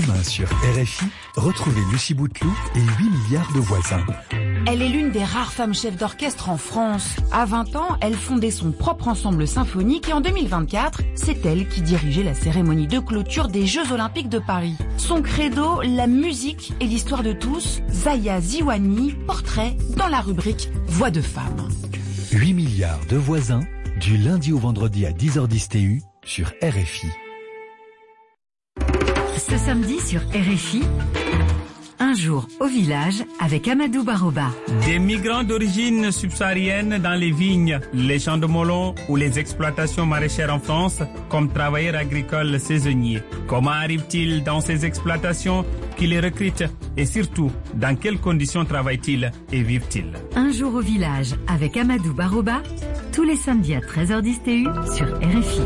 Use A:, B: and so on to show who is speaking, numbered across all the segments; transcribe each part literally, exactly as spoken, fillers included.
A: Demain sur R F I, retrouvez Lucie Bouteloup et huit milliards de voisins.
B: Elle est l'une des rares femmes chefs d'orchestre en France. À vingt ans, elle fondait son propre ensemble symphonique et en deux mille vingt-quatre, c'est elle qui dirigeait la cérémonie de clôture des Jeux Olympiques de Paris. Son credo, la musique et l'histoire de tous, Zaya Ziwani, portrait dans la rubrique Voix de femme.
A: huit milliards de voisins, du lundi au vendredi à dix heures dix T U sur R F I.
C: Ce samedi sur R F I, un jour au village avec Amadou Baroba.
D: Des migrants d'origine subsaharienne dans les vignes, les champs de melons ou les exploitations maraîchères en France comme travailleurs agricoles saisonniers. Comment arrivent-ils dans ces exploitations? Qui les recrutent? Et surtout, dans quelles conditions travaillent-ils et vivent-ils?
C: Un jour au village avec Amadou Baroba, tous les samedis à treize heures dix T U sur R F I.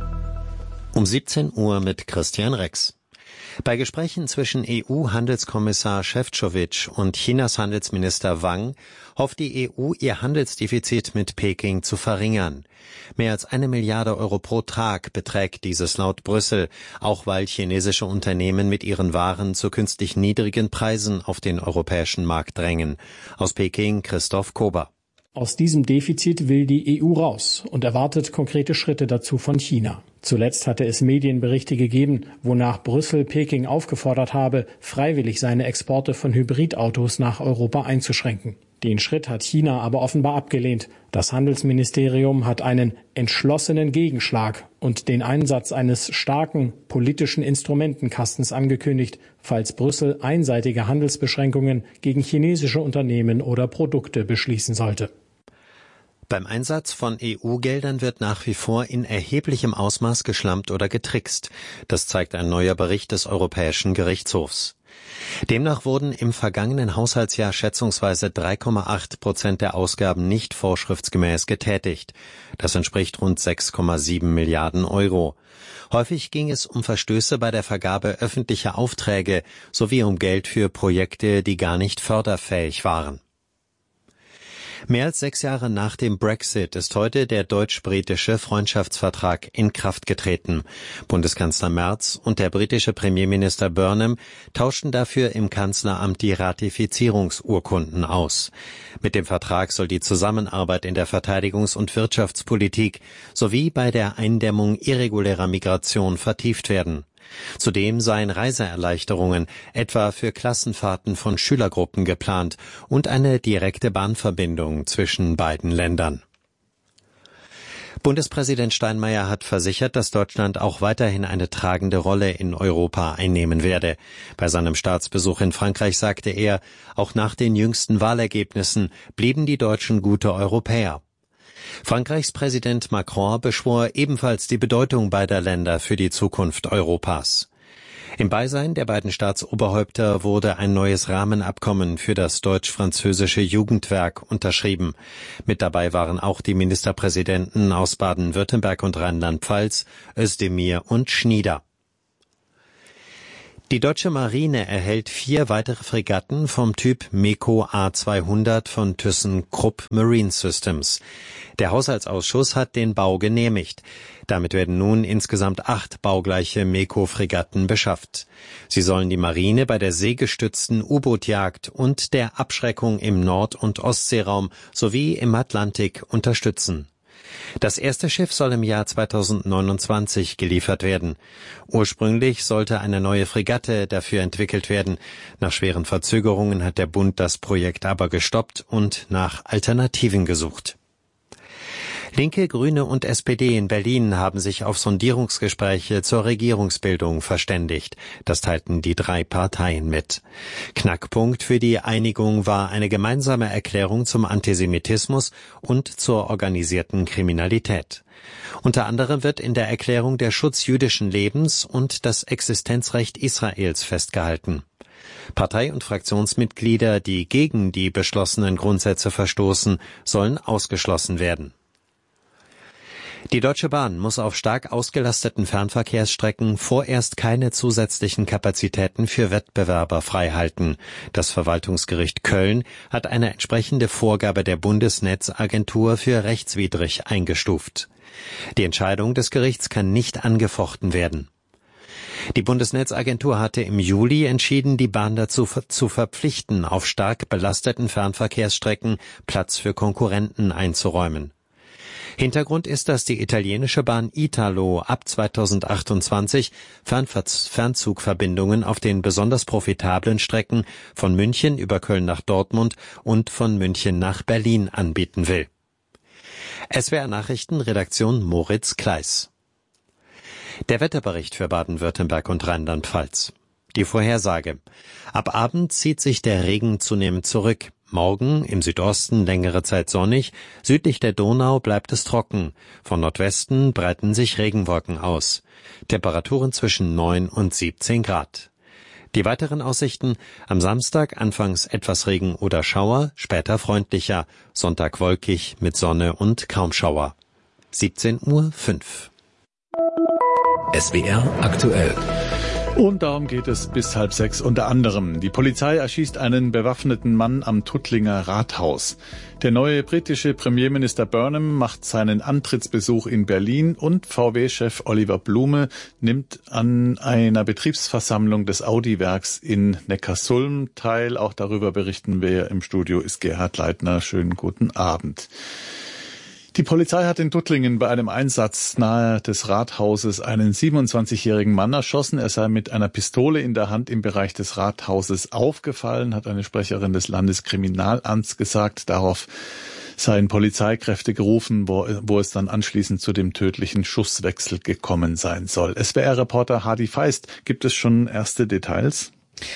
E: Um siebzehn Uhr mit Christian Rex. Bei Gesprächen zwischen E U-Handelskommissar Šefčovič und Chinas Handelsminister Wang hofft die E U, ihr Handelsdefizit mit Peking zu verringern. Mehr als eine Milliarde Euro pro Tag beträgt dieses laut Brüssel, auch weil chinesische Unternehmen mit ihren Waren zu künstlich niedrigen Preisen auf den europäischen Markt drängen. Aus Peking Christoph Kober.
F: Aus diesem Defizit will die E U raus und erwartet konkrete Schritte dazu von China. Zuletzt hatte es Medienberichte gegeben, wonach Brüssel Peking aufgefordert habe, freiwillig seine Exporte von Hybridautos nach Europa einzuschränken. Den Schritt hat China aber offenbar abgelehnt. Das Handelsministerium hat einen entschlossenen Gegenschlag und den Einsatz eines starken politischen Instrumentenkastens angekündigt, falls Brüssel einseitige Handelsbeschränkungen gegen chinesische Unternehmen oder Produkte beschließen sollte.
E: Beim Einsatz von E U-Geldern wird nach wie vor in erheblichem Ausmaß geschlampt oder getrickst. Das zeigt ein neuer Bericht des Europäischen Gerichtshofs. Demnach wurden im vergangenen Haushaltsjahr schätzungsweise drei Komma acht Prozent der Ausgaben nicht vorschriftsgemäß getätigt. Das entspricht rund sechs Komma sieben Milliarden Euro. Häufig ging es um Verstöße bei der Vergabe öffentlicher Aufträge sowie um Geld für Projekte, die gar nicht förderfähig waren. Mehr als sechs Jahre nach dem Brexit ist heute der deutsch-britische Freundschaftsvertrag in Kraft getreten. Bundeskanzler Merz und der britische Premierminister Burnham tauschten dafür im Kanzleramt die Ratifizierungsurkunden aus. Mit dem Vertrag soll die Zusammenarbeit in der Verteidigungs- und Wirtschaftspolitik sowie bei der Eindämmung irregulärer Migration vertieft werden. Zudem seien Reiseerleichterungen, etwa für Klassenfahrten von Schülergruppen geplant und eine direkte Bahnverbindung zwischen beiden Ländern. Bundespräsident Steinmeier hat versichert, dass Deutschland auch weiterhin eine tragende Rolle in Europa einnehmen werde. Bei seinem Staatsbesuch in Frankreich sagte er, auch nach den jüngsten Wahlergebnissen blieben die Deutschen gute Europäer. Frankreichs Präsident Macron beschwor ebenfalls die Bedeutung beider Länder für die Zukunft Europas. Im Beisein der beiden Staatsoberhäupter wurde ein neues Rahmenabkommen für das deutsch-französische Jugendwerk unterschrieben. Mit dabei waren auch die Ministerpräsidenten aus Baden-Württemberg und Rheinland-Pfalz, Özdemir und Schnieder. Die deutsche Marine erhält vier weitere Fregatten vom Typ MEKO A zweihundert von ThyssenKrupp Marine Systems. Der Haushaltsausschuss hat den Bau genehmigt. Damit werden nun insgesamt acht baugleiche MEKO-Fregatten beschafft. Sie sollen die Marine bei der seegestützten U-Boot-Jagd und der Abschreckung im Nord- und Ostseeraum sowie im Atlantik unterstützen. Das erste Schiff soll im Jahr zweitausendneunundzwanzig geliefert werden. Ursprünglich sollte eine neue Fregatte dafür entwickelt werden. Nach schweren Verzögerungen hat der Bund das Projekt aber gestoppt und nach Alternativen gesucht. Linke, Grüne und S P D in Berlin haben sich auf Sondierungsgespräche zur Regierungsbildung verständigt. Das teilten die drei Parteien mit. Knackpunkt für die Einigung war eine gemeinsame Erklärung zum Antisemitismus und zur organisierten Kriminalität. Unter anderem wird in der Erklärung der Schutz jüdischen Lebens und das Existenzrecht Israels festgehalten. Partei- und Fraktionsmitglieder, die gegen die beschlossenen Grundsätze verstoßen, sollen ausgeschlossen werden. Die Deutsche Bahn muss auf stark ausgelasteten Fernverkehrsstrecken vorerst keine zusätzlichen Kapazitäten für Wettbewerber freihalten. Das Verwaltungsgericht Köln hat eine entsprechende Vorgabe der Bundesnetzagentur für rechtswidrig eingestuft. Die Entscheidung des Gerichts kann nicht angefochten werden. Die Bundesnetzagentur hatte im Juli entschieden, die Bahn dazu zu verpflichten, auf stark belasteten Fernverkehrsstrecken Platz für Konkurrenten einzuräumen. Hintergrund ist, dass die italienische Bahn Italo ab zweitausendachtundzwanzig Fernzugverbindungen auf den besonders profitablen Strecken von München über Köln nach Dortmund und von München nach Berlin anbieten will. S W R Nachrichten, Redaktion Moritz Kleiss. Der Wetterbericht für Baden-Württemberg und Rheinland-Pfalz. Die Vorhersage. Ab Abend zieht sich der Regen zunehmend zurück. Morgen im Südosten längere Zeit sonnig, südlich der Donau bleibt es trocken. Von Nordwesten breiten sich Regenwolken aus. Temperaturen zwischen neun und siebzehn Grad. Die weiteren Aussichten: am Samstag anfangs etwas Regen oder Schauer, später freundlicher, Sonntag wolkig mit Sonne und kaum Schauer. siebzehn Uhr fünf.
A: S W R aktuell.
G: Und darum geht es bis halb sechs unter anderem. Die Polizei erschießt einen bewaffneten Mann am Tuttlinger Rathaus. Der neue britische Premierminister Burnham macht seinen Antrittsbesuch in Berlin und V W-Chef Oliver Blume nimmt an einer Betriebsversammlung des Audi-Werks in Neckarsulm teil. Auch darüber berichten wir. Im Studio ist Gerhard Leitner. Schönen guten Abend. Die Polizei hat in Tuttlingen bei einem Einsatz nahe des Rathauses einen siebenundzwanzigjährigen Mann erschossen. Er sei mit einer Pistole in der Hand im Bereich des Rathauses aufgefallen, hat eine Sprecherin des Landeskriminalamts gesagt. Darauf seien Polizeikräfte gerufen, wo, wo es dann anschließend zu dem tödlichen Schusswechsel gekommen sein soll. S W R-Reporter Hadi Feist, gibt es schon erste Details?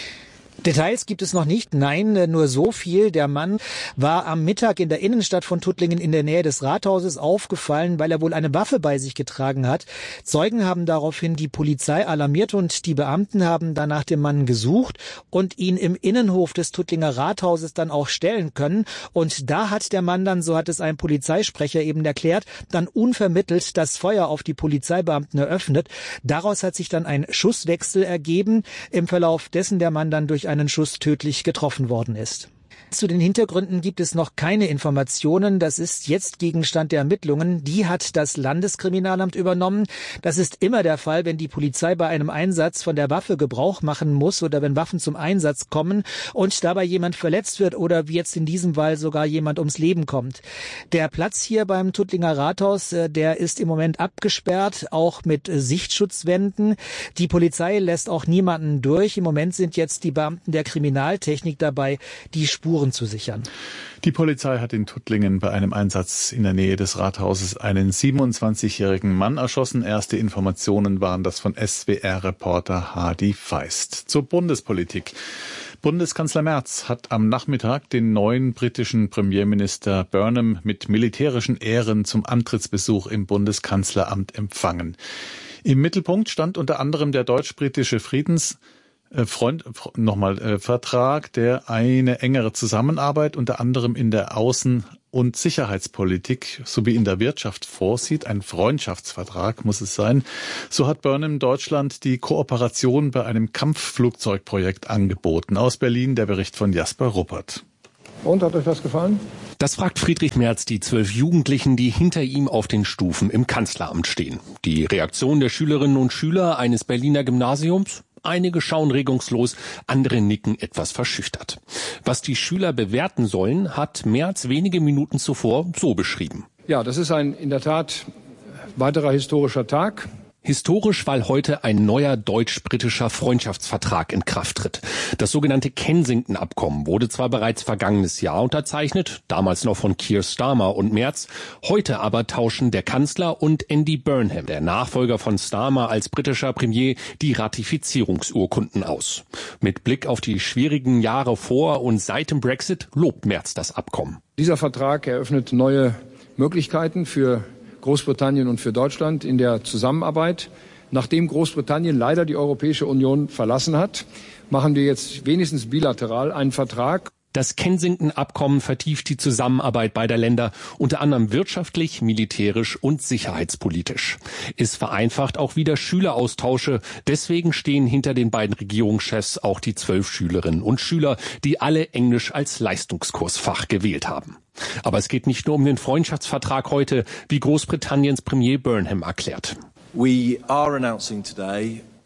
H: Details gibt es noch nicht, nein, nur so viel. Der Mann war am Mittag in der Innenstadt von Tuttlingen in der Nähe des Rathauses aufgefallen, weil er wohl eine Waffe bei sich getragen hat. Zeugen haben daraufhin die Polizei alarmiert und die Beamten haben dann nach dem Mann gesucht und ihn im Innenhof des Tuttlinger Rathauses dann auch stellen können. Und da hat der Mann dann, so hat es ein Polizeisprecher eben erklärt, dann unvermittelt das Feuer auf die Polizeibeamten eröffnet. Daraus hat sich dann ein Schusswechsel ergeben, im Verlauf dessen der Mann dann durch einen Schuss tödlich getroffen worden ist. Zu den Hintergründen gibt es noch keine Informationen. Das ist jetzt Gegenstand der Ermittlungen. Die hat das Landeskriminalamt übernommen. Das ist immer der Fall, wenn die Polizei bei einem Einsatz von der Waffe Gebrauch machen muss oder wenn Waffen zum Einsatz kommen und dabei jemand verletzt wird oder wie jetzt in diesem Fall sogar jemand ums Leben kommt. Der Platz hier beim Tuttlinger Rathaus, der ist im Moment abgesperrt, auch mit Sichtschutzwänden. Die Polizei lässt auch niemanden durch. Im Moment sind jetzt die Beamten der Kriminaltechnik dabei, die Spuren zu sichern.
G: Die Polizei hat in Tuttlingen bei einem Einsatz in der Nähe des Rathauses einen siebenundzwanzigjährigen Mann erschossen. Erste Informationen waren das von S W R-Reporter Hadi Feist. Zur Bundespolitik. Bundeskanzler Merz hat am Nachmittag den neuen britischen Premierminister Burnham mit militärischen Ehren zum Antrittsbesuch im Bundeskanzleramt empfangen. Im Mittelpunkt stand unter anderem der deutsch-britische Friedens Freund, nochmal, äh, Vertrag, der eine engere Zusammenarbeit unter anderem in der Außen- und Sicherheitspolitik sowie in der Wirtschaft vorsieht. Ein Freundschaftsvertrag muss es sein. So hat Burnham Deutschland die Kooperation bei einem Kampfflugzeugprojekt angeboten. Aus Berlin der Bericht von Jasper Ruppert.
I: Und, hat euch das gefallen?
J: Das fragt Friedrich Merz die zwölf Jugendlichen, die hinter ihm auf den Stufen im Kanzleramt stehen. Die Reaktion der Schülerinnen und Schüler eines Berliner Gymnasiums? Einige schauen regungslos, andere nicken etwas verschüchtert. Was die Schüler bewerten sollen, hat Merz wenige Minuten zuvor so beschrieben.
I: Ja, das ist ein in der Tat weiterer historischer Tag.
J: Historisch, weil heute ein neuer deutsch-britischer Freundschaftsvertrag in Kraft tritt. Das sogenannte Kensington-Abkommen wurde zwar bereits vergangenes Jahr unterzeichnet, damals noch von Keir Starmer und Merz. Heute aber tauschen der Kanzler und Andy Burnham, der Nachfolger von Starmer als britischer Premier, die Ratifizierungsurkunden aus. Mit Blick auf die schwierigen Jahre vor und seit dem Brexit lobt Merz das Abkommen.
I: Dieser Vertrag eröffnet neue Möglichkeiten für Großbritannien und für Deutschland in der Zusammenarbeit. Nachdem Großbritannien leider die Europäische Union verlassen hat, machen wir jetzt wenigstens bilateral einen Vertrag.
J: Das Kensington-Abkommen vertieft die Zusammenarbeit beider Länder, unter anderem wirtschaftlich, militärisch und sicherheitspolitisch. Es vereinfacht auch wieder Schüleraustausche. Deswegen stehen hinter den beiden Regierungschefs auch die zwölf Schülerinnen und Schüler, die alle Englisch als Leistungskursfach gewählt haben. Aber es geht nicht nur um den Freundschaftsvertrag heute, wie Großbritanniens Premier Burnham erklärt.
K: We are announcing today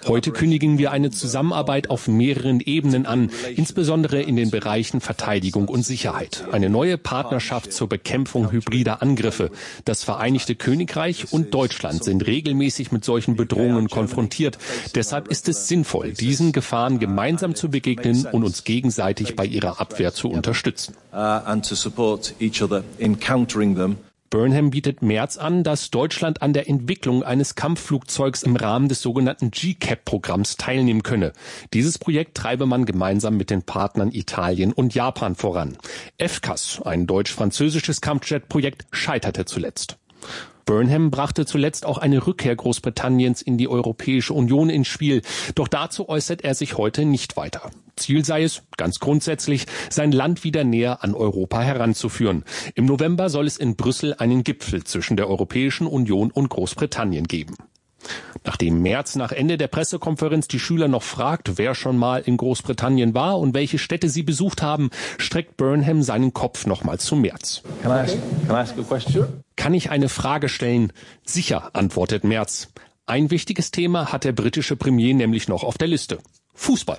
J: Heute kündigen wir eine Zusammenarbeit auf mehreren Ebenen an, insbesondere in den Bereichen Verteidigung und Sicherheit. Eine neue Partnerschaft zur Bekämpfung hybrider Angriffe. Das Vereinigte Königreich und Deutschland sind regelmäßig mit solchen Bedrohungen konfrontiert. Deshalb ist es sinnvoll, diesen Gefahren gemeinsam zu begegnen und uns gegenseitig bei ihrer Abwehr zu unterstützen. Burnham bietet Merz an, dass Deutschland an der Entwicklung eines Kampfflugzeugs im Rahmen des sogenannten G CAP-Programms teilnehmen könne. Dieses Projekt treibe man gemeinsam mit den Partnern Italien und Japan voran. F C A S, ein deutsch-französisches Kampfjet-Projekt, scheiterte zuletzt. Burnham brachte zuletzt auch eine Rückkehr Großbritanniens in die Europäische Union ins Spiel. Doch dazu äußert er sich heute nicht weiter. Ziel sei es, ganz grundsätzlich, sein Land wieder näher an Europa heranzuführen. Im November soll es in Brüssel einen Gipfel zwischen der Europäischen Union und Großbritannien geben. Nachdem Merz nach Ende der Pressekonferenz die Schüler noch fragt, wer schon mal in Großbritannien war und welche Städte sie besucht haben, streckt Burnham seinen Kopf nochmal zu Merz. Can I ask, can I ask a question? Kann ich eine Frage stellen? Sicher, antwortet Merz. Ein wichtiges Thema hat der britische Premier nämlich noch auf der Liste. Fußball.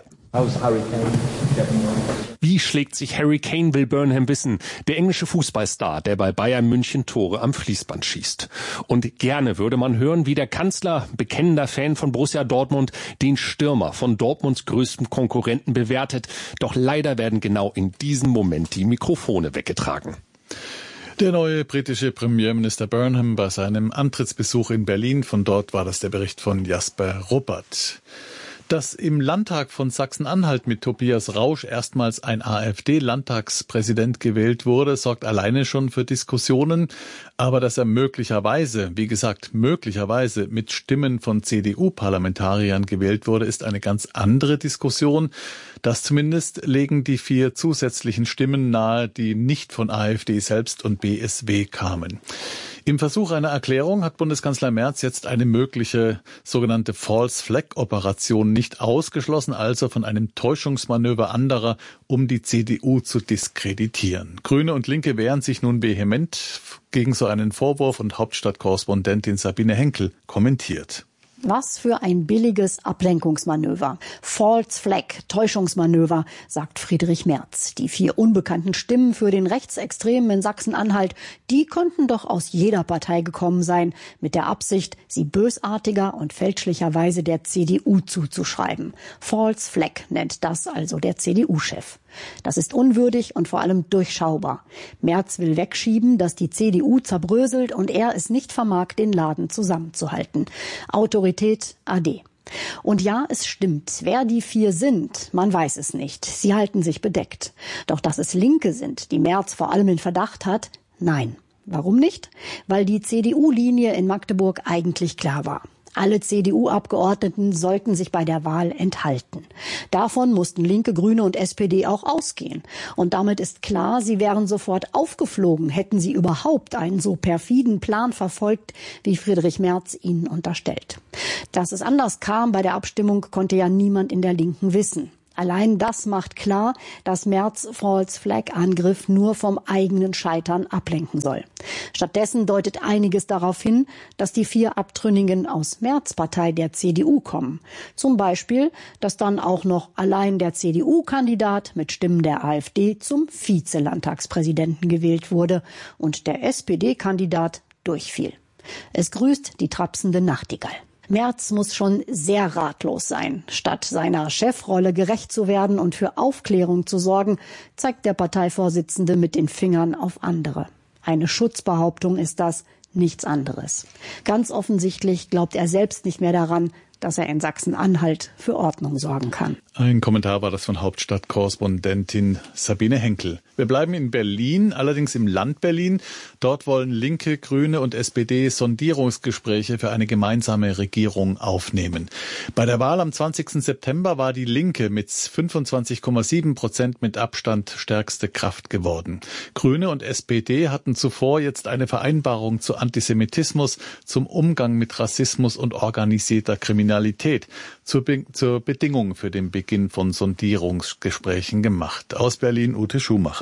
J: Wie schlägt sich Harry Kane, will Burnham wissen, der englische Fußballstar, der bei Bayern München Tore am Fließband schießt. Und gerne würde man hören, wie der Kanzler, bekennender Fan von Borussia Dortmund, den Stürmer von Dortmunds größtem Konkurrenten bewertet. Doch leider werden genau in diesem Moment die Mikrofone weggetragen.
G: Der neue britische Premierminister Burnham bei seinem Antrittsbesuch in Berlin. Von dort war das der Bericht von Jasper Ruppert. Dass im Landtag von Sachsen-Anhalt mit Tobias Rausch erstmals ein AfD-Landtagspräsident gewählt wurde, sorgt alleine schon für Diskussionen. Aber dass er möglicherweise, wie gesagt, möglicherweise mit Stimmen von C D U-Parlamentariern gewählt wurde, ist eine ganz andere Diskussion. Das zumindest legen die vier zusätzlichen Stimmen nahe, die nicht von AfD selbst und B S W kamen. Im Versuch einer Erklärung hat Bundeskanzler Merz jetzt eine mögliche sogenannte False-Flag-Operation nicht ausgeschlossen, also von einem Täuschungsmanöver anderer, um die C D U zu diskreditieren. Grüne und Linke wehren sich nun vehement gegen so einen Vorwurf und Hauptstadtkorrespondentin Sabine Henkel kommentiert.
K: Was für ein billiges Ablenkungsmanöver. False Flag, Täuschungsmanöver, sagt Friedrich Merz. Die vier unbekannten Stimmen für den Rechtsextremen in Sachsen-Anhalt, die konnten doch aus jeder Partei gekommen sein, mit der Absicht, sie bösartiger und fälschlicherweise der C D U zuzuschreiben. False Flag nennt das also der C D U-Chef. Das ist unwürdig und vor allem durchschaubar. Merz will wegschieben, dass die C D U zerbröselt und er es nicht vermag, den Laden zusammenzuhalten. Autorität ade. Und ja, es stimmt. Wer die vier sind, man weiß es nicht. Sie halten sich bedeckt. Doch dass es Linke sind, die Merz vor allem in Verdacht hat, nein. Warum nicht? Weil die C D U-Linie in Magdeburg eigentlich klar war. Alle C D U-Abgeordneten sollten sich bei der Wahl enthalten. Davon mussten Linke, Grüne und S P D auch ausgehen. Und damit ist klar, sie wären sofort aufgeflogen, hätten sie überhaupt einen so perfiden Plan verfolgt, wie Friedrich Merz ihnen unterstellt. Dass es anders kam bei der Abstimmung, konnte ja niemand in der Linken wissen. Allein das macht klar, dass Merz False-Flag-Angriff nur vom eigenen Scheitern ablenken soll. Stattdessen deutet einiges darauf hin, dass die vier Abtrünnigen aus Merz-Partei der C D U kommen. Zum Beispiel, dass dann auch noch allein der C D U-Kandidat mit Stimmen der AfD zum Vize-Landtagspräsidenten gewählt wurde und der S P D-Kandidat durchfiel. Es grüßt die trapsende Nachtigall. Merz muss schon sehr ratlos sein. Statt seiner Chefrolle gerecht zu werden und für Aufklärung zu sorgen, zeigt der Parteivorsitzende mit den Fingern auf andere. Eine Schutzbehauptung ist das, nichts anderes. Ganz offensichtlich glaubt er selbst nicht mehr daran, dass er in Sachsen-Anhalt für Ordnung sorgen kann.
G: Ein Kommentar war das von Hauptstadtkorrespondentin Sabine Henkel. Wir bleiben in Berlin, allerdings im Land Berlin. Dort wollen Linke, Grüne und S P D Sondierungsgespräche für eine gemeinsame Regierung aufnehmen. Bei der Wahl am zwanzigsten September war die Linke mit fünfundzwanzig Komma sieben Prozent mit Abstand stärkste Kraft geworden. Grüne und S P D hatten zuvor jetzt eine Vereinbarung zu Antisemitismus, zum Umgang mit Rassismus und organisierter Kriminalität zur, Be- zur Bedingung für den Beginn von Sondierungsgesprächen gemacht. Aus Berlin Ute Schumacher.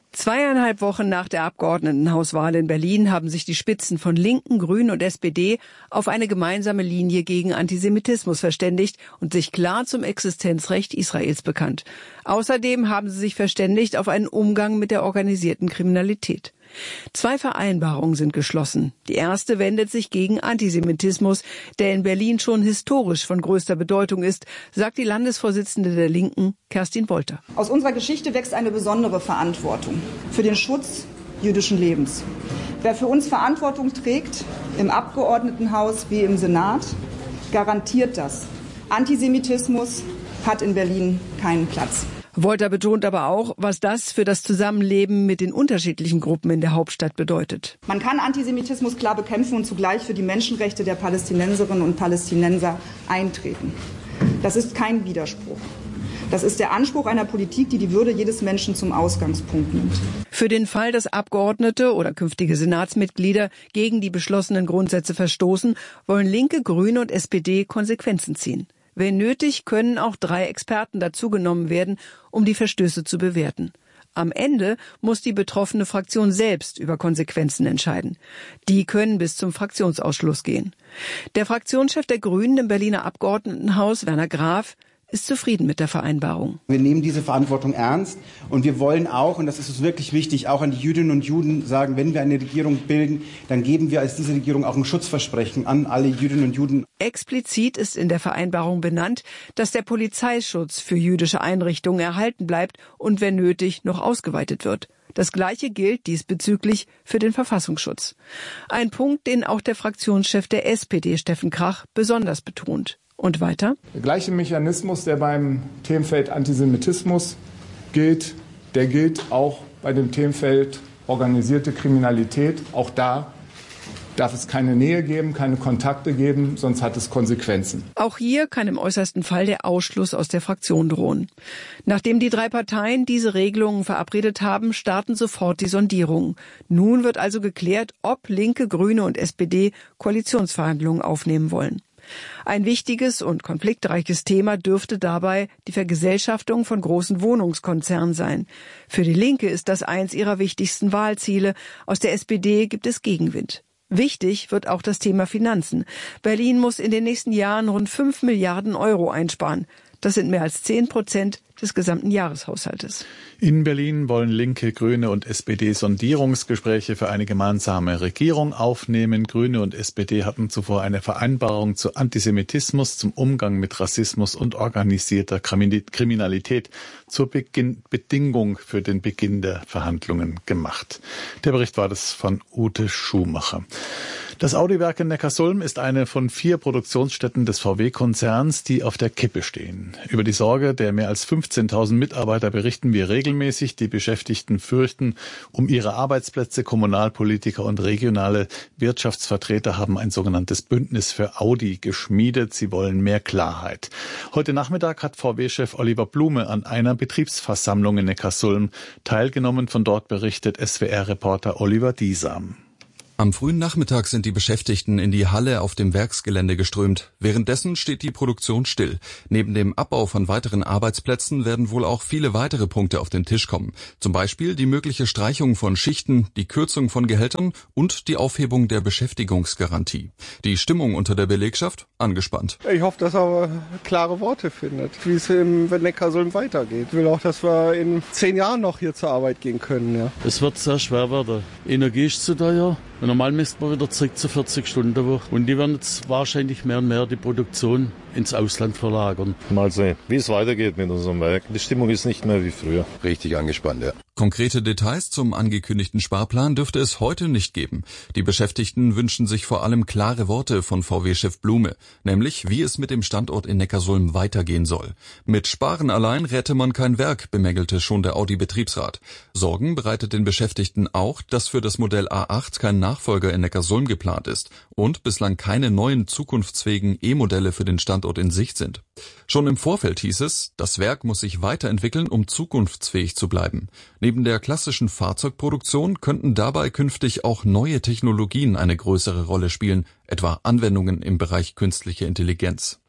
L: Zweieinhalb Wochen nach der Abgeordnetenhauswahl in Berlin haben sich die Spitzen von Linken, Grünen und S P D auf eine gemeinsame Linie gegen Antisemitismus verständigt und sich klar zum Existenzrecht Israels bekannt. Außerdem haben sie sich verständigt auf einen Umgang mit der organisierten Kriminalität. Zwei Vereinbarungen sind geschlossen. Die erste wendet sich gegen Antisemitismus, der in Berlin schon historisch von größter Bedeutung ist, sagt die Landesvorsitzende der Linken, Kerstin Wolter.
M: Aus unserer Geschichte wächst eine besondere Verantwortung für den Schutz jüdischen Lebens. Wer für uns Verantwortung trägt, im Abgeordnetenhaus wie im Senat, garantiert das. Antisemitismus hat in Berlin keinen Platz.
L: Wolter betont aber auch, was das für das Zusammenleben mit den unterschiedlichen Gruppen in der Hauptstadt bedeutet.
M: Man kann Antisemitismus klar bekämpfen und zugleich für die Menschenrechte der Palästinenserinnen und Palästinenser eintreten. Das ist kein Widerspruch. Das ist der Anspruch einer Politik, die die Würde jedes Menschen zum Ausgangspunkt nimmt.
L: Für den Fall, dass Abgeordnete oder künftige Senatsmitglieder gegen die beschlossenen Grundsätze verstoßen, wollen Linke, Grüne und S P D Konsequenzen ziehen. Wenn nötig, können auch drei Experten dazugenommen werden, um die Verstöße zu bewerten. Am Ende muss die betroffene Fraktion selbst über Konsequenzen entscheiden. Die können bis zum Fraktionsausschluss gehen. Der Fraktionschef der Grünen im Berliner Abgeordnetenhaus, Werner Graf, ist zufrieden mit der Vereinbarung.
N: Wir nehmen diese Verantwortung ernst und wir wollen auch, und das ist uns wirklich wichtig, auch an die Jüdinnen und Juden sagen, wenn wir eine Regierung bilden, dann geben wir als diese Regierung auch ein Schutzversprechen an alle Jüdinnen und Juden.
L: Explizit ist in der Vereinbarung benannt, dass der Polizeischutz für jüdische Einrichtungen erhalten bleibt und wenn nötig noch ausgeweitet wird. Das Gleiche gilt diesbezüglich für den Verfassungsschutz. Ein Punkt, den auch der Fraktionschef der S P D, Steffen Krach, besonders betont. Und weiter?
O: Der gleiche Mechanismus, der beim Themenfeld Antisemitismus gilt, der gilt auch bei dem Themenfeld organisierte Kriminalität. Auch da darf es keine Nähe geben, keine Kontakte geben, sonst hat es Konsequenzen.
L: Auch hier kann im äußersten Fall der Ausschluss aus der Fraktion drohen. Nachdem die drei Parteien diese Regelungen verabredet haben, starten sofort die Sondierungen. Nun wird also geklärt, ob Linke, Grüne und S P D Koalitionsverhandlungen aufnehmen wollen. Ein wichtiges und konfliktreiches Thema dürfte dabei die Vergesellschaftung von großen Wohnungskonzernen sein. Für die Linke ist das eins ihrer wichtigsten Wahlziele. Aus der S P D gibt es Gegenwind. Wichtig wird auch das Thema Finanzen. Berlin muss in den nächsten Jahren rund fünf Milliarden Euro einsparen. Das sind mehr als zehn Prozent des gesamten Jahreshaushaltes.
G: In Berlin wollen Linke, Grüne und S P D Sondierungsgespräche für eine gemeinsame Regierung aufnehmen. Grüne und S P D hatten zuvor eine Vereinbarung zu Antisemitismus, zum Umgang mit Rassismus und organisierter Kriminalität zur Beginn, Bedingung für den Beginn der Verhandlungen gemacht. Der Bericht war das von Ute Schumacher. Das Audi-Werk in Neckarsulm ist eine von vier Produktionsstätten des V W-Konzerns, die auf der Kippe stehen. Über die Sorge der mehr als fünfzehntausend Mitarbeiter berichten wir regelmäßig. Die Beschäftigten fürchten um ihre Arbeitsplätze. Kommunalpolitiker und regionale Wirtschaftsvertreter haben ein sogenanntes Bündnis für Audi geschmiedet. Sie wollen mehr Klarheit. Heute Nachmittag hat V W-Chef Oliver Blume an einer Betriebsversammlung in Neckarsulm teilgenommen. Von dort berichtet S W R-Reporter Oliver Diesam.
P: Am frühen Nachmittag sind die Beschäftigten in die Halle auf dem Werksgelände geströmt. Währenddessen steht die Produktion still. Neben dem Abbau von weiteren Arbeitsplätzen werden wohl auch viele weitere Punkte auf den Tisch kommen. Zum Beispiel die mögliche Streichung von Schichten, die Kürzung von Gehältern und die Aufhebung der Beschäftigungsgarantie. Die Stimmung unter der Belegschaft angespannt.
Q: Ich hoffe, dass er klare Worte findet, wie es im Neckarsulm weitergeht. Ich will auch, dass wir in zehn Jahren noch hier zur Arbeit gehen können. Ja.
R: Es wird sehr schwer werden. Energie ist zu teuer. Normal müssten wir wieder zurück zur vierzig-Stunden-Woche. Und die werden jetzt wahrscheinlich mehr und mehr die Produktion ins Ausland verlagern.
S: Mal sehen, wie es weitergeht mit unserem Werk. Die Stimmung ist nicht mehr wie früher.
P: Richtig angespannt, ja. Konkrete Details zum angekündigten Sparplan dürfte es heute nicht geben. Die Beschäftigten wünschen sich vor allem klare Worte von V W-Chef Blume, nämlich wie es mit dem Standort in Neckarsulm weitergehen soll. Mit Sparen allein rette man kein Werk, bemängelte schon der Audi-Betriebsrat. Sorgen bereitet den Beschäftigten auch, dass für das Modell A acht kein Nachfolger in Neckarsulm geplant ist und bislang keine neuen zukunftsfähigen E-Modelle für den Standort in Sicht sind. Schon im Vorfeld hieß es, das Werk muss sich weiterentwickeln, um zukunftsfähig zu bleiben. Neben der klassischen Fahrzeugproduktion könnten dabei künftig auch neue Technologien eine größere Rolle spielen, etwa Anwendungen im Bereich künstliche Intelligenz.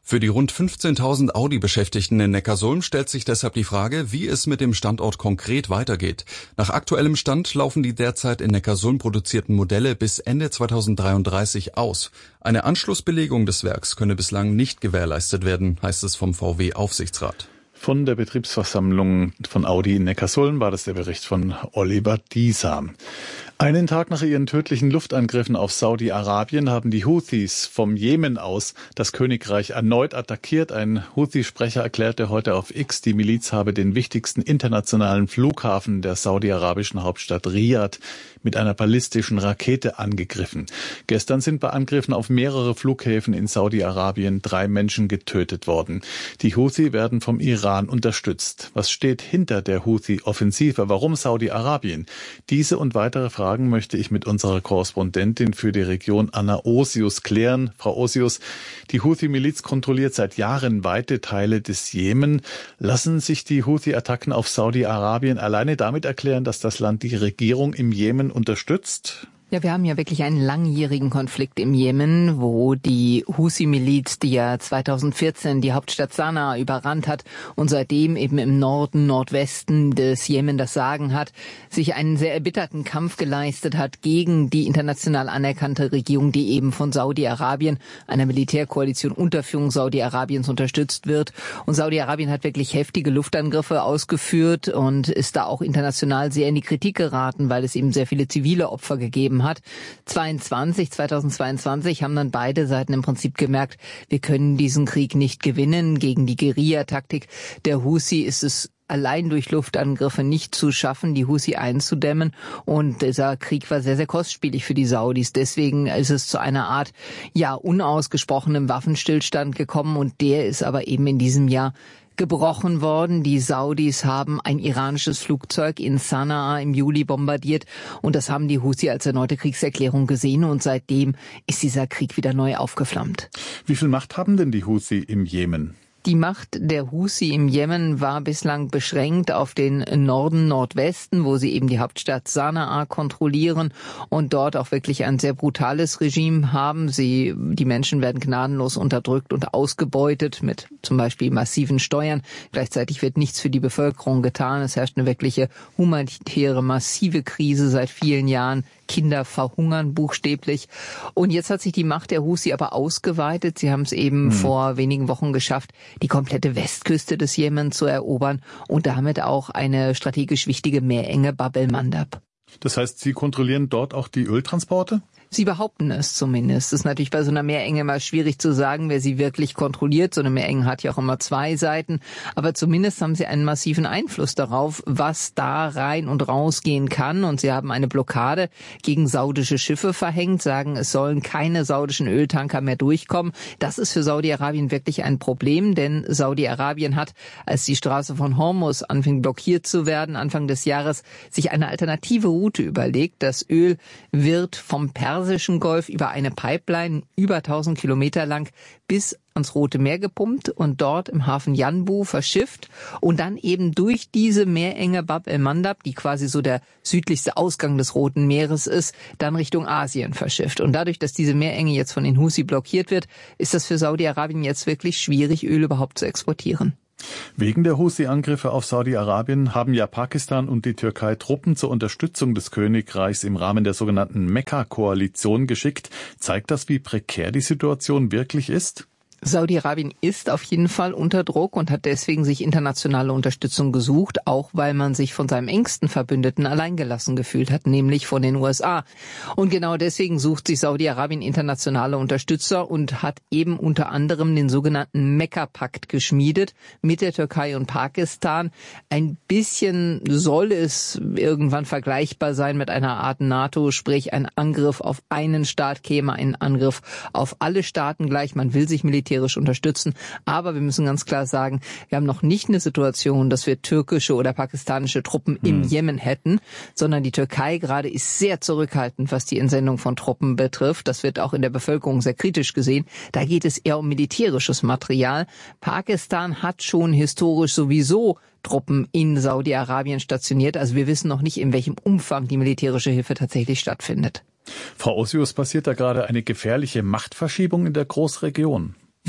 P: Für die rund fünfzehntausend Audi-Beschäftigten in Neckarsulm stellt sich deshalb die Frage, wie es mit dem Standort konkret weitergeht. Nach aktuellem Stand laufen die derzeit in Neckarsulm produzierten Modelle bis Ende zweitausenddreiunddreißig aus. Eine Anschlussbelegung des Werks könne bislang nicht gewährleistet werden, heißt es vom V W-Aufsichtsrat.
G: Von der Betriebsversammlung von Audi in Neckarsulm war das der Bericht von Oliver Diesam. Einen Tag nach ihren tödlichen Luftangriffen auf Saudi-Arabien haben die Houthis vom Jemen aus das Königreich erneut attackiert. Ein Houthi-Sprecher erklärte heute auf X, die Miliz habe den wichtigsten internationalen Flughafen der saudi-arabischen Hauptstadt Riad mit einer ballistischen Rakete angegriffen. Gestern sind bei Angriffen auf mehrere Flughäfen in Saudi-Arabien drei Menschen getötet worden. Die Houthi werden vom Iran unterstützt. Was steht hinter der Houthi-Offensive? Warum Saudi-Arabien? Diese und weitere Fragen möchte ich mit unserer Korrespondentin für die Region Anna Osius klären. Frau Osius, die Houthi-Miliz kontrolliert seit Jahren weite Teile des Jemen. Lassen sich die Houthi-Attacken auf Saudi-Arabien alleine damit erklären, dass das Land die Regierung im Jemen unterstützt?
T: Ja, wir haben ja wirklich einen langjährigen Konflikt im Jemen, wo die Husi-Miliz, die ja zweitausendvierzehn die Hauptstadt Sanaa überrannt hat und seitdem eben im Norden, Nordwesten des Jemen das Sagen hat, sich einen sehr erbitterten Kampf geleistet hat gegen die international anerkannte Regierung, die eben von Saudi-Arabien, einer Militärkoalition unter Führung Saudi-Arabiens unterstützt wird. Und Saudi-Arabien hat wirklich heftige Luftangriffe ausgeführt und ist da auch international sehr in die Kritik geraten, weil es eben sehr viele zivile Opfer gegeben hat. zweiundzwanzig, zweitausendzweiundzwanzig haben dann beide Seiten im Prinzip gemerkt, wir können diesen Krieg nicht gewinnen. Gegen die Guerillataktik der Husi ist es allein durch Luftangriffe nicht zu schaffen, die Husi einzudämmen. Und dieser Krieg war sehr, sehr kostspielig für die Saudis. Deswegen ist es zu einer Art, ja, unausgesprochenem Waffenstillstand gekommen. Und der ist aber eben in diesem Jahr gebrochen worden. Die Saudis haben ein iranisches Flugzeug in Sanaa im Juli bombardiert und das haben die Houthi als erneute Kriegserklärung gesehen und seitdem ist dieser Krieg wieder neu aufgeflammt.
G: Wie viel Macht haben denn die Houthi im Jemen?
T: Die Macht der Husi im Jemen war bislang beschränkt auf den Norden, Nordwesten, wo sie eben die Hauptstadt Sanaa kontrollieren und dort auch wirklich ein sehr brutales Regime haben. Sie, die Menschen werden gnadenlos unterdrückt und ausgebeutet mit zum Beispiel massiven Steuern. Gleichzeitig wird nichts für die Bevölkerung getan. Es herrscht eine wirkliche humanitäre, massive Krise seit vielen Jahren. Kinder verhungern buchstäblich. Und jetzt hat sich die Macht der Husi aber ausgeweitet. Sie haben es eben hm. vor wenigen Wochen geschafft, die komplette Westküste des Jemen zu erobern und damit auch eine strategisch wichtige Meerenge Bab el-Mandab.
G: Das heißt, Sie kontrollieren dort auch die Öltransporte?
T: Sie behaupten es zumindest. Es ist natürlich bei so einer Meerenge mal schwierig zu sagen, wer sie wirklich kontrolliert. So eine Meerenge hat ja auch immer zwei Seiten. Aber zumindest haben sie einen massiven Einfluss darauf, was da rein und rausgehen kann. Und sie haben eine Blockade gegen saudische Schiffe verhängt, sagen, es sollen keine saudischen Öltanker mehr durchkommen. Das ist für Saudi-Arabien wirklich ein Problem, denn Saudi-Arabien hat, als die Straße von Hormuz anfing blockiert zu werden, Anfang des Jahres, sich eine alternative Route überlegt. Das Öl wird vom Persischen Golf über eine Pipeline über tausend Kilometer lang bis ans Rote Meer gepumpt und dort im Hafen Yanbu verschifft und dann eben durch diese Meerenge Bab el-Mandab, die quasi so der südlichste Ausgang des Roten Meeres ist, dann Richtung Asien verschifft. Und dadurch, dass diese Meerenge jetzt von den Husi blockiert wird, ist das für Saudi-Arabien jetzt wirklich schwierig, Öl überhaupt zu exportieren.
G: Wegen der Houthi-Angriffe auf Saudi-Arabien haben ja Pakistan und die Türkei Truppen zur Unterstützung des Königreichs im Rahmen der sogenannten Mekka-Koalition geschickt. Zeigt das, wie prekär die Situation wirklich ist?
T: Saudi-Arabien ist auf jeden Fall unter Druck und hat deswegen sich internationale Unterstützung gesucht, auch weil man sich von seinem engsten Verbündeten alleingelassen gefühlt hat, nämlich von den U S A. Und genau deswegen sucht sich Saudi-Arabien internationale Unterstützer und hat eben unter anderem den sogenannten Mekka-Pakt geschmiedet mit der Türkei und Pakistan. Ein bisschen soll es irgendwann vergleichbar sein mit einer Art NATO, sprich ein Angriff auf einen Staat käme, ein Angriff auf alle Staaten gleich. Man will sich militärisch unterstützen. Aber wir müssen ganz klar sagen, wir haben noch nicht eine Situation, dass wir türkische oder pakistanische Truppen im hm. Jemen hätten, sondern die Türkei gerade ist sehr zurückhaltend, was die Entsendung von Truppen betrifft. Das wird auch in der Bevölkerung sehr kritisch gesehen. Da geht es eher um militärisches Material. Pakistan hat schon historisch sowieso Truppen in Saudi-Arabien stationiert. Also wir wissen noch nicht, in welchem Umfang die militärische Hilfe tatsächlich stattfindet.
G: Frau Osius, passiert da gerade eine gefährliche Machtverschiebung in der Großregion?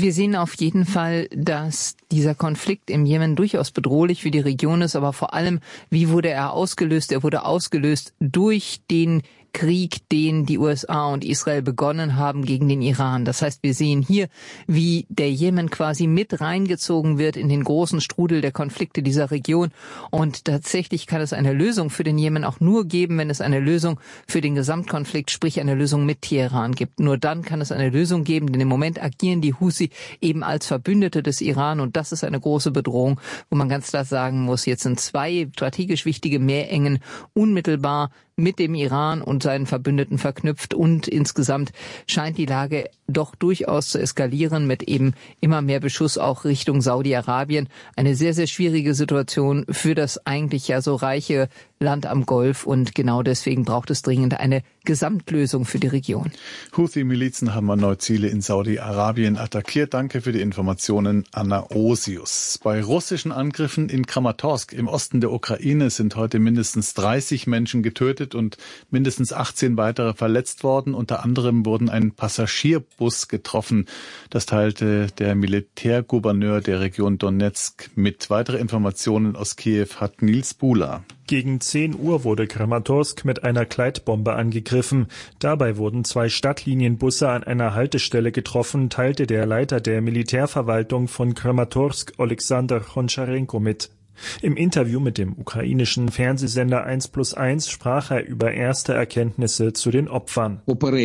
T: Wir sehen auf jeden Fall, dass dieser Konflikt im Jemen durchaus bedrohlich für die Region ist, aber vor allem, wie wurde er ausgelöst? Er wurde ausgelöst durch den Krieg, den die U S A und Israel begonnen haben gegen den Iran. Das heißt, wir sehen hier, wie der Jemen quasi mit reingezogen wird in den großen Strudel der Konflikte dieser Region. Und tatsächlich kann es eine Lösung für den Jemen auch nur geben, wenn es eine Lösung für den Gesamtkonflikt, sprich eine Lösung mit Teheran gibt. Nur dann kann es eine Lösung geben, denn im Moment agieren die Husi eben als Verbündete des Iran und das ist eine große Bedrohung, wo man ganz klar sagen muss, jetzt sind zwei strategisch wichtige Meerengen unmittelbar mit dem Iran und seinen Verbündeten verknüpft und insgesamt scheint die Lage doch durchaus zu eskalieren mit eben immer mehr Beschuss auch Richtung Saudi-Arabien. Eine sehr, sehr schwierige Situation für das eigentlich ja so reiche Land am Golf und genau deswegen braucht es dringend eine Gesamtlösung für die Region.
G: Houthi-Milizen haben erneut Ziele in Saudi-Arabien attackiert. Danke für die Informationen, Anna Osius. Bei russischen Angriffen in Kramatorsk im Osten der Ukraine sind heute mindestens dreißig Menschen getötet und mindestens achtzehn weitere verletzt worden. Unter anderem wurden ein Passagierbus getroffen. Das teilte der Militärgouverneur der Region Donetsk mit. Weitere Informationen aus Kiew hat Nils Bula.
U: Gegen zehn Uhr wurde Kramatorsk mit einer Gleitbombe angegriffen. Dabei wurden zwei Stadtlinienbusse an einer Haltestelle getroffen, teilte der Leiter der Militärverwaltung von Kramatorsk, Oleksandr Honcharenko, mit. Im Interview mit dem ukrainischen Fernsehsender eins plus eins sprach er über erste Erkenntnisse zu den Opfern.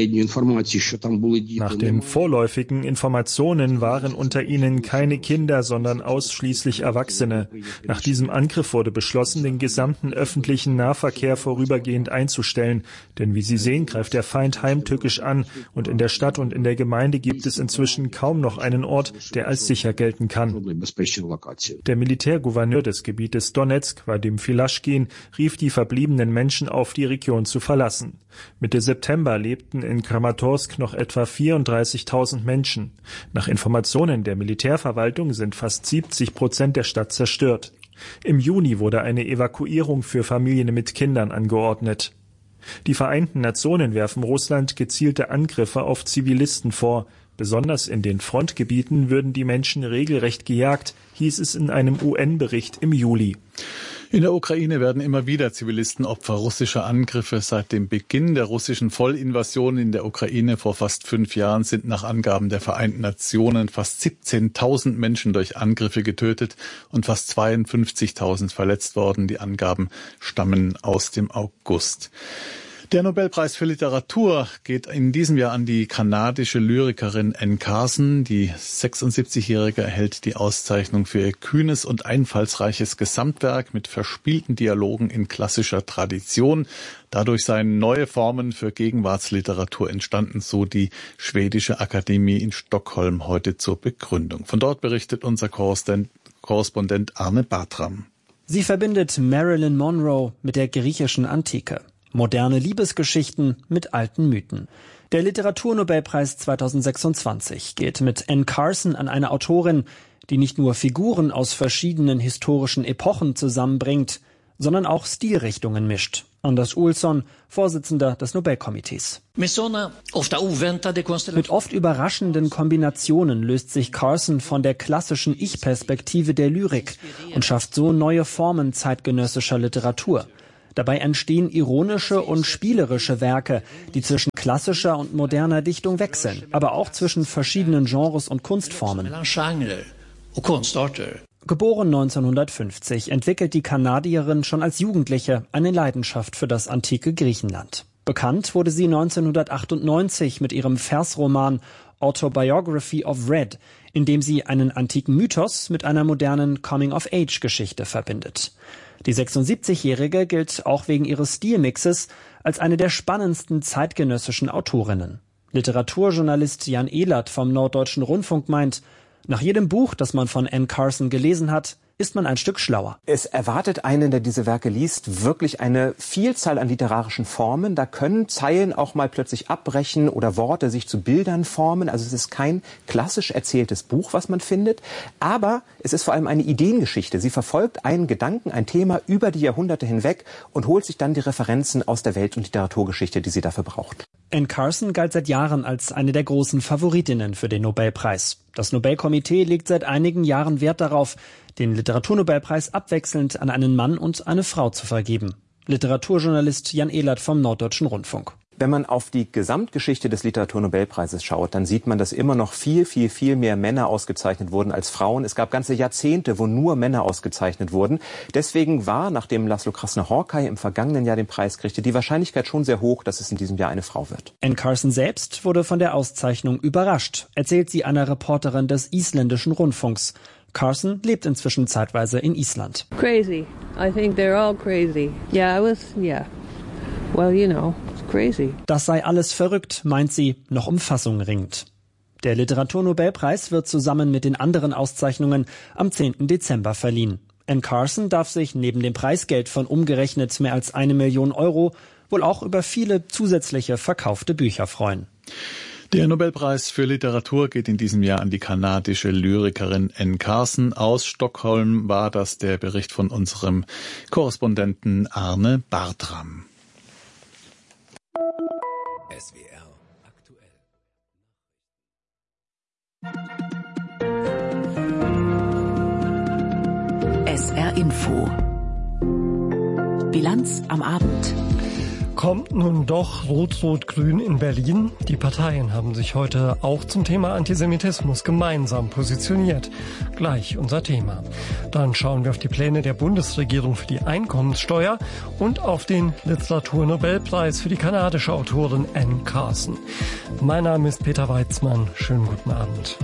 U: Nach den vorläufigen Informationen waren unter ihnen keine Kinder, sondern ausschließlich Erwachsene. Nach diesem Angriff wurde beschlossen, den gesamten öffentlichen Nahverkehr vorübergehend einzustellen. Denn wie Sie sehen, greift der Feind heimtückisch an und in der Stadt und in der Gemeinde gibt es inzwischen kaum noch einen Ort, der als sicher gelten kann. Der Militärgouverneur des Gebietes Donetsk, Vadim Filaschkin, rief die verbliebenen Menschen auf, die Region zu verlassen. Mitte September lebten in Kramatorsk noch etwa vierunddreißigtausend Menschen. Nach Informationen der Militärverwaltung sind fast siebzig Prozent der Stadt zerstört. Im Juni wurde eine Evakuierung für Familien mit Kindern angeordnet. Die Vereinten Nationen werfen Russland gezielte Angriffe auf Zivilisten vor. Besonders in den Frontgebieten würden die Menschen regelrecht gejagt, hieß es in einem U N-Bericht im Juli.
G: In der Ukraine werden immer wieder Zivilisten Opfer russischer Angriffe. Seit dem Beginn der russischen Vollinvasion in der Ukraine vor fast fünf Jahren sind nach Angaben der Vereinten Nationen fast siebzehntausend Menschen durch Angriffe getötet und fast zweiundfünfzigtausend verletzt worden. Die Angaben stammen aus dem August. Der Nobelpreis für Literatur geht in diesem Jahr an die kanadische Lyrikerin Anne Carson. Die sechsundsiebzigjährige erhält die Auszeichnung für ihr kühnes und einfallsreiches Gesamtwerk mit verspielten Dialogen in klassischer Tradition. Dadurch seien neue Formen für Gegenwartsliteratur entstanden, so die Schwedische Akademie in Stockholm heute zur Begründung. Von dort berichtet unser Korrespondent Arne Bartram.
V: Sie verbindet Marilyn Monroe mit der griechischen Antike. Moderne Liebesgeschichten mit alten Mythen. Der Literaturnobelpreis zweitausendsechsundzwanzig geht mit Anne Carson an eine Autorin, die nicht nur Figuren aus verschiedenen historischen Epochen zusammenbringt, sondern auch Stilrichtungen mischt. Anders Olsson, Vorsitzender des Nobelkomitees. Mit oft überraschenden Kombinationen löst sich Carson von der klassischen Ich-Perspektive der Lyrik und schafft so neue Formen zeitgenössischer Literatur. Dabei entstehen ironische und spielerische Werke, die zwischen klassischer und moderner Dichtung wechseln, aber auch zwischen verschiedenen Genres und Kunstformen. Geboren neunzehnhundertfünfzig, entwickelt die Kanadierin schon als Jugendliche eine Leidenschaft für das antike Griechenland. Bekannt wurde sie neunzehnhundertachtundneunzig mit ihrem Versroman Autobiography of Red, in dem sie einen antiken Mythos mit einer modernen Coming-of-Age-Geschichte verbindet. Die sechsundsiebzigjährige gilt auch wegen ihres Stilmixes als eine der spannendsten zeitgenössischen Autorinnen. Literaturjournalist Jan Ehlert vom Norddeutschen Rundfunk meint, nach jedem Buch, das man von Anne Carson gelesen hat, ist man ein Stück schlauer.
W: Es erwartet einen, der diese Werke liest, wirklich eine Vielzahl an literarischen Formen. Da können Zeilen auch mal plötzlich abbrechen oder Worte sich zu Bildern formen. Also es ist kein klassisch erzähltes Buch, was man findet. Aber es ist vor allem eine Ideengeschichte. Sie verfolgt einen Gedanken, ein Thema über die Jahrhunderte hinweg und holt sich dann die Referenzen aus der Welt- und Literaturgeschichte, die sie dafür braucht.
V: Anne Carson galt seit Jahren als eine der großen Favoritinnen für den Nobelpreis. Das Nobelkomitee legt seit einigen Jahren Wert darauf, den Literaturnobelpreis abwechselnd an einen Mann und eine Frau zu vergeben. Literaturjournalist Jan Ehlert vom Norddeutschen Rundfunk.
W: Wenn man auf die Gesamtgeschichte des Literaturnobelpreises schaut, dann sieht man, dass immer noch viel, viel, viel mehr Männer ausgezeichnet wurden als Frauen. Es gab ganze Jahrzehnte, wo nur Männer ausgezeichnet wurden. Deswegen war, nachdem Laszlo Krasner-Horkay im vergangenen Jahr den Preis kriegte, die Wahrscheinlichkeit schon sehr hoch, dass es in diesem Jahr eine Frau wird.
V: Anne Carson selbst wurde von der Auszeichnung überrascht, erzählt sie einer Reporterin des isländischen Rundfunks. Carson lebt inzwischen zeitweise in Island.
B: Crazy. I think they're all crazy. Yeah, I was, yeah. Well, you know. Crazy.
V: Das sei alles verrückt, meint sie, noch um Fassung ringend. Der Literaturnobelpreis wird zusammen mit den anderen Auszeichnungen am zehnten Dezember verliehen. Anne Carson darf sich neben dem Preisgeld von umgerechnet mehr als eine Million Euro wohl auch über viele zusätzliche verkaufte Bücher freuen.
G: Der Nobelpreis für Literatur geht in diesem Jahr an die kanadische Lyrikerin Anne Carson. Aus Stockholm war das der Bericht von unserem Korrespondenten Arne Bartram.
A: S W R aktuell.
C: S R Info. Bilanz am Abend.
D: Kommt nun doch Rot-Rot-Grün in Berlin? Die Parteien haben sich heute auch zum Thema Antisemitismus gemeinsam positioniert. Gleich unser Thema. Dann schauen wir auf die Pläne der Bundesregierung für die Einkommenssteuer und auf den Literaturnobelpreis für die kanadische Autorin Anne Carson. Mein Name ist Peter Weizmann. Schönen guten Abend.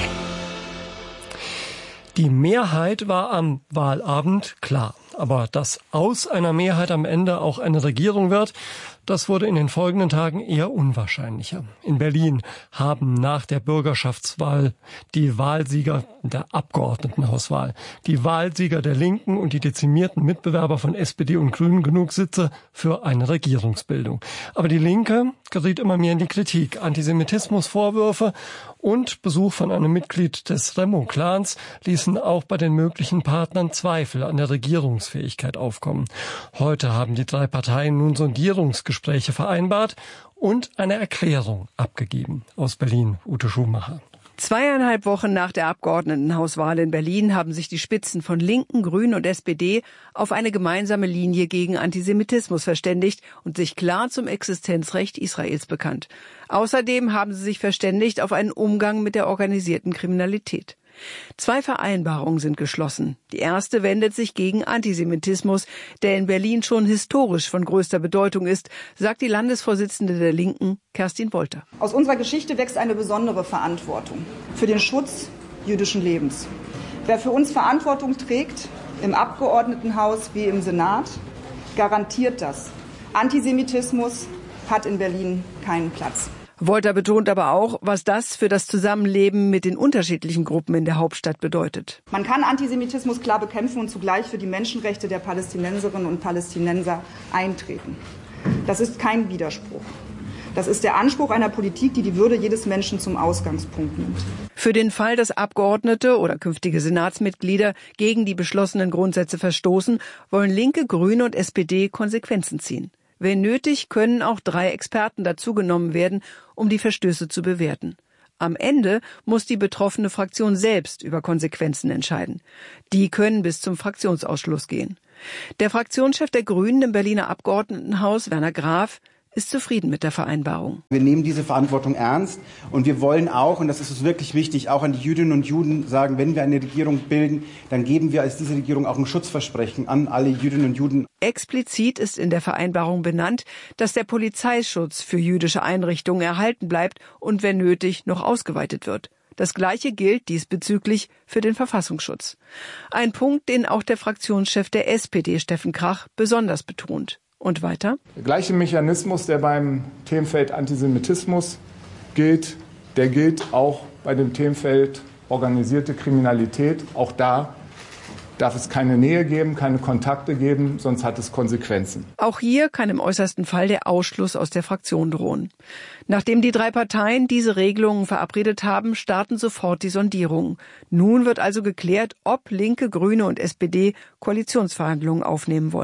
D: Die Mehrheit war am Wahlabend klar. Aber dass aus einer Mehrheit am Ende auch eine Regierung wird, das wurde in den folgenden Tagen eher unwahrscheinlicher. In Berlin haben nach der Bürgerschaftswahl die Wahlsieger der Abgeordnetenhauswahl, die Wahlsieger der Linken und die dezimierten Mitbewerber von S P D und Grünen genug Sitze für eine Regierungsbildung. Aber die Linke geriet immer mehr in die Kritik. Antisemitismusvorwürfe und Besuch von einem Mitglied des Remo-Clans ließen auch bei den möglichen Partnern Zweifel an der Regierungsfähigkeit aufkommen. Heute haben die drei Parteien nun Sondierungsgespräche vereinbart und eine Erklärung abgegeben. Aus Berlin, Ute Schumacher.
L: Zweieinhalb Wochen nach der Abgeordnetenhauswahl in Berlin haben sich die Spitzen von Linken, Grünen und S P D auf eine gemeinsame Linie gegen Antisemitismus verständigt und sich klar zum Existenzrecht Israels bekannt. Außerdem haben sie sich verständigt auf einen Umgang mit der organisierten Kriminalität. Zwei Vereinbarungen sind geschlossen. Die erste wendet sich gegen Antisemitismus, der in Berlin schon historisch von größter Bedeutung ist, sagt die Landesvorsitzende der Linken, Kerstin Wolter.
M: Aus unserer Geschichte wächst eine besondere Verantwortung für den Schutz jüdischen Lebens. Wer für uns Verantwortung trägt, im Abgeordnetenhaus wie im Senat, garantiert das. Antisemitismus hat in Berlin keinen Platz.
L: Wolter betont aber auch, was das für das Zusammenleben mit den unterschiedlichen Gruppen in der Hauptstadt bedeutet.
M: Man kann Antisemitismus klar bekämpfen und zugleich für die Menschenrechte der Palästinenserinnen und Palästinenser eintreten. Das ist kein Widerspruch. Das ist der Anspruch einer Politik, die die Würde jedes Menschen zum Ausgangspunkt nimmt.
L: Für den Fall, dass Abgeordnete oder künftige Senatsmitglieder gegen die beschlossenen Grundsätze verstoßen, wollen Linke, Grüne und S P D Konsequenzen ziehen. Wenn nötig, können auch drei Experten dazugenommen werden, um die Verstöße zu bewerten. Am Ende muss die betroffene Fraktion selbst über Konsequenzen entscheiden. Die können bis zum Fraktionsausschluss gehen. Der Fraktionschef der Grünen im Berliner Abgeordnetenhaus, Werner Graf, ist zufrieden mit der Vereinbarung.
N: Wir nehmen diese Verantwortung ernst und wir wollen auch, und das ist uns wirklich wichtig, auch an die Jüdinnen und Juden sagen, wenn wir eine Regierung bilden, dann geben wir als diese Regierung auch ein Schutzversprechen an alle Jüdinnen und Juden.
L: Explizit ist in der Vereinbarung benannt, dass der Polizeischutz für jüdische Einrichtungen erhalten bleibt und wenn nötig noch ausgeweitet wird. Das Gleiche gilt diesbezüglich für den Verfassungsschutz. Ein Punkt, den auch der Fraktionschef der S P D, Steffen Krach, besonders betont. Und weiter?
O: Der gleiche Mechanismus, der beim Themenfeld Antisemitismus gilt, der gilt auch bei dem Themenfeld organisierte Kriminalität. Auch da darf es keine Nähe geben, keine Kontakte geben, sonst hat es Konsequenzen.
L: Auch hier kann im äußersten Fall der Ausschluss aus der Fraktion drohen. Nachdem die drei Parteien diese Regelungen verabredet haben, starten sofort die Sondierungen. Nun wird also geklärt, ob Linke, Grüne und S P D Koalitionsverhandlungen aufnehmen wollen.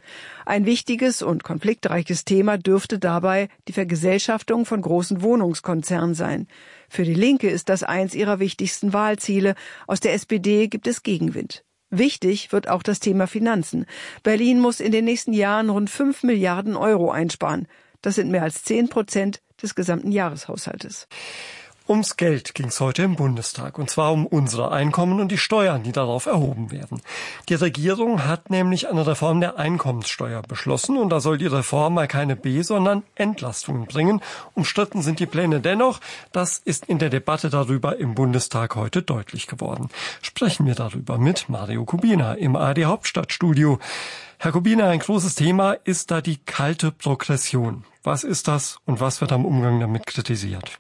L: Ein wichtiges und konfliktreiches Thema dürfte dabei die Vergesellschaftung von großen Wohnungskonzernen sein. Für die Linke ist das eins ihrer wichtigsten Wahlziele. Aus der S P D gibt es Gegenwind. Wichtig wird auch das Thema Finanzen. Berlin muss in den nächsten Jahren rund fünf Milliarden Euro einsparen. Das sind mehr als zehn Prozent des gesamten Jahreshaushaltes.
D: Ums Geld ging es heute im Bundestag, und zwar um unsere Einkommen und die Steuern, die darauf erhoben werden. Die Regierung hat nämlich eine Reform der Einkommenssteuer beschlossen, und da soll die Reform mal keine B-, sondern Entlastungen bringen. Umstritten sind die Pläne dennoch. Das ist in der Debatte darüber im Bundestag heute deutlich geworden. Sprechen wir darüber mit Mario Kubina im A R D Hauptstadtstudio. Herr Kubina, ein großes Thema ist da die kalte Progression. Was ist das und was wird am Umgang damit kritisiert?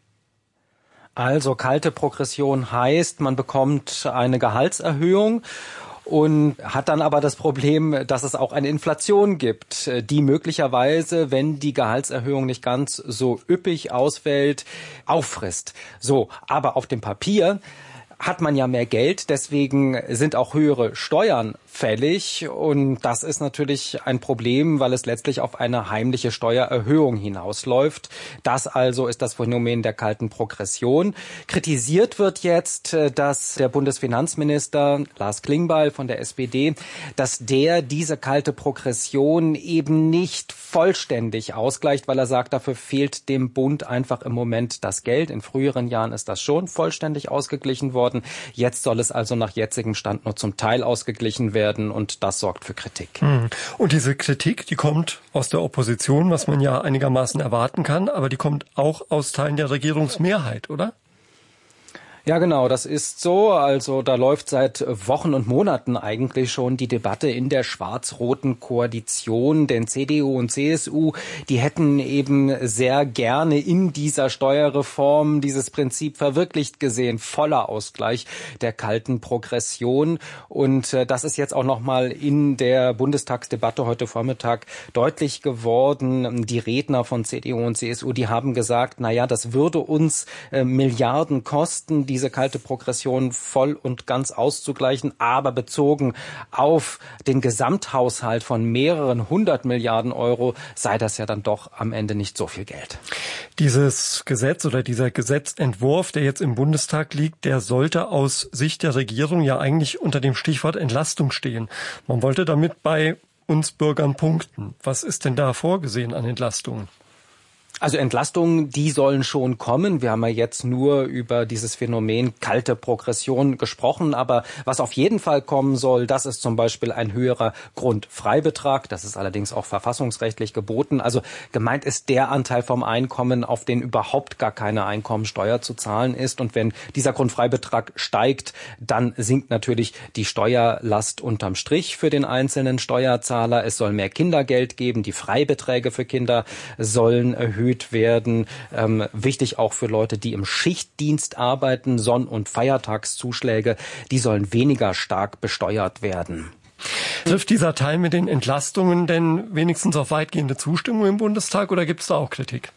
E: Also kalte Progression heißt, man bekommt eine Gehaltserhöhung und hat dann aber das Problem, dass es auch eine Inflation gibt, die möglicherweise, wenn die Gehaltserhöhung nicht ganz so üppig ausfällt, auffrisst. So, aber auf dem Papier hat man ja mehr Geld, deswegen sind auch höhere Steuern fällig, und das ist natürlich ein Problem, weil es letztlich auf eine heimliche Steuererhöhung hinausläuft. Das also ist das Phänomen der kalten Progression. Kritisiert wird jetzt, dass der Bundesfinanzminister Lars Klingbeil von der S P D, dass der diese kalte Progression eben nicht vollständig ausgleicht, weil er sagt, dafür fehlt dem Bund einfach im Moment das Geld. In früheren Jahren ist das schon vollständig ausgeglichen worden. Jetzt soll es also nach jetzigem Stand nur zum Teil ausgeglichen werden. Und das sorgt für Kritik.
D: Und diese Kritik, die kommt aus der Opposition, was man ja einigermaßen erwarten kann, aber die kommt auch aus Teilen der Regierungsmehrheit, oder?
E: Ja, genau, das ist so. Also da läuft seit Wochen und Monaten eigentlich schon die Debatte in der schwarz-roten Koalition, denn C D U und C S U, die hätten eben sehr gerne in dieser Steuerreform dieses Prinzip verwirklicht gesehen, voller Ausgleich der kalten Progression. Und äh, das ist jetzt auch nochmal in der Bundestagsdebatte heute Vormittag deutlich geworden. Die Redner von C D U und C S U, die haben gesagt, na ja, das würde uns äh, Milliarden kosten, die diese kalte Progression voll und ganz auszugleichen, aber bezogen auf den Gesamthaushalt von mehreren hundert Milliarden Euro sei das ja dann doch am Ende nicht so viel Geld.
D: Dieses Gesetz oder dieser Gesetzentwurf, der jetzt im Bundestag liegt, der sollte aus Sicht der Regierung ja eigentlich unter dem Stichwort Entlastung stehen. Man wollte damit bei uns Bürgern punkten. Was ist denn da vorgesehen an Entlastungen?
E: Also Entlastungen, die sollen schon kommen. Wir haben ja jetzt nur über dieses Phänomen kalte Progression gesprochen. Aber was auf jeden Fall kommen soll, das ist zum Beispiel ein höherer Grundfreibetrag. Das ist allerdings auch verfassungsrechtlich geboten. Also gemeint ist der Anteil vom Einkommen, auf den überhaupt gar keine Einkommensteuer zu zahlen ist. Und wenn dieser Grundfreibetrag steigt, dann sinkt natürlich die Steuerlast unterm Strich für den einzelnen Steuerzahler. Es soll mehr Kindergeld geben. Die Freibeträge für Kinder sollen erhöht werden. Ähm, wichtig auch für Leute, die im Schichtdienst arbeiten. Sonn- und Feiertagszuschläge, die sollen weniger stark besteuert werden.
D: Trifft dieser Teil mit den Entlastungen denn wenigstens auf weitgehende Zustimmung im Bundestag, oder gibt es da auch Kritik?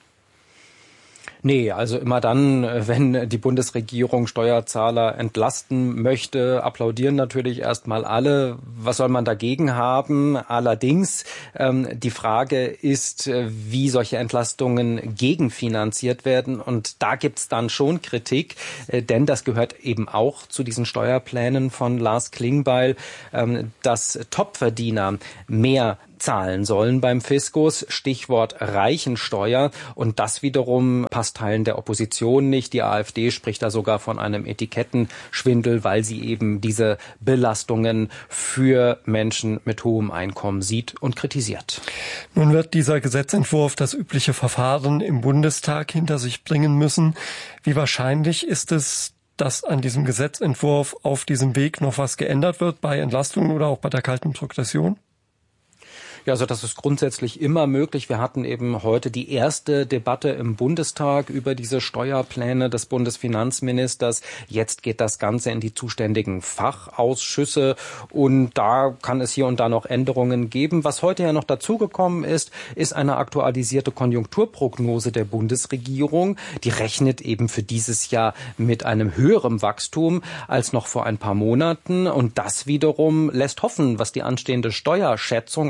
E: Nee, also immer dann, wenn die Bundesregierung Steuerzahler entlasten möchte, applaudieren natürlich erstmal alle. Was soll man dagegen haben? Allerdings, ähm, die Frage ist, wie solche Entlastungen gegenfinanziert werden. Und da gibt's dann schon Kritik, äh, denn das gehört eben auch zu diesen Steuerplänen von Lars Klingbeil, ähm, dass Topverdiener mehr zahlen sollen beim Fiskus, Stichwort Reichensteuer, und das wiederum passt Teilen der Opposition nicht. Die AfD spricht da sogar von einem Etikettenschwindel, weil sie eben diese Belastungen für Menschen mit hohem Einkommen sieht und kritisiert.
D: Nun wird dieser Gesetzentwurf das übliche Verfahren im Bundestag hinter sich bringen müssen. Wie wahrscheinlich ist es, dass an diesem Gesetzentwurf auf diesem Weg noch was geändert wird bei Entlastungen oder auch bei der kalten Progression?
E: Ja, also das ist grundsätzlich immer möglich. Wir hatten eben heute die erste Debatte im Bundestag über diese Steuerpläne des Bundesfinanzministers. Jetzt geht das Ganze in die zuständigen Fachausschüsse, und da kann es hier und da noch Änderungen geben. Was heute ja noch dazugekommen ist, ist eine aktualisierte Konjunkturprognose der Bundesregierung. Die rechnet eben für dieses Jahr mit einem höheren Wachstum als noch vor ein paar Monaten, und das wiederum lässt hoffen, was die anstehende Steuerschätzung auch für dieses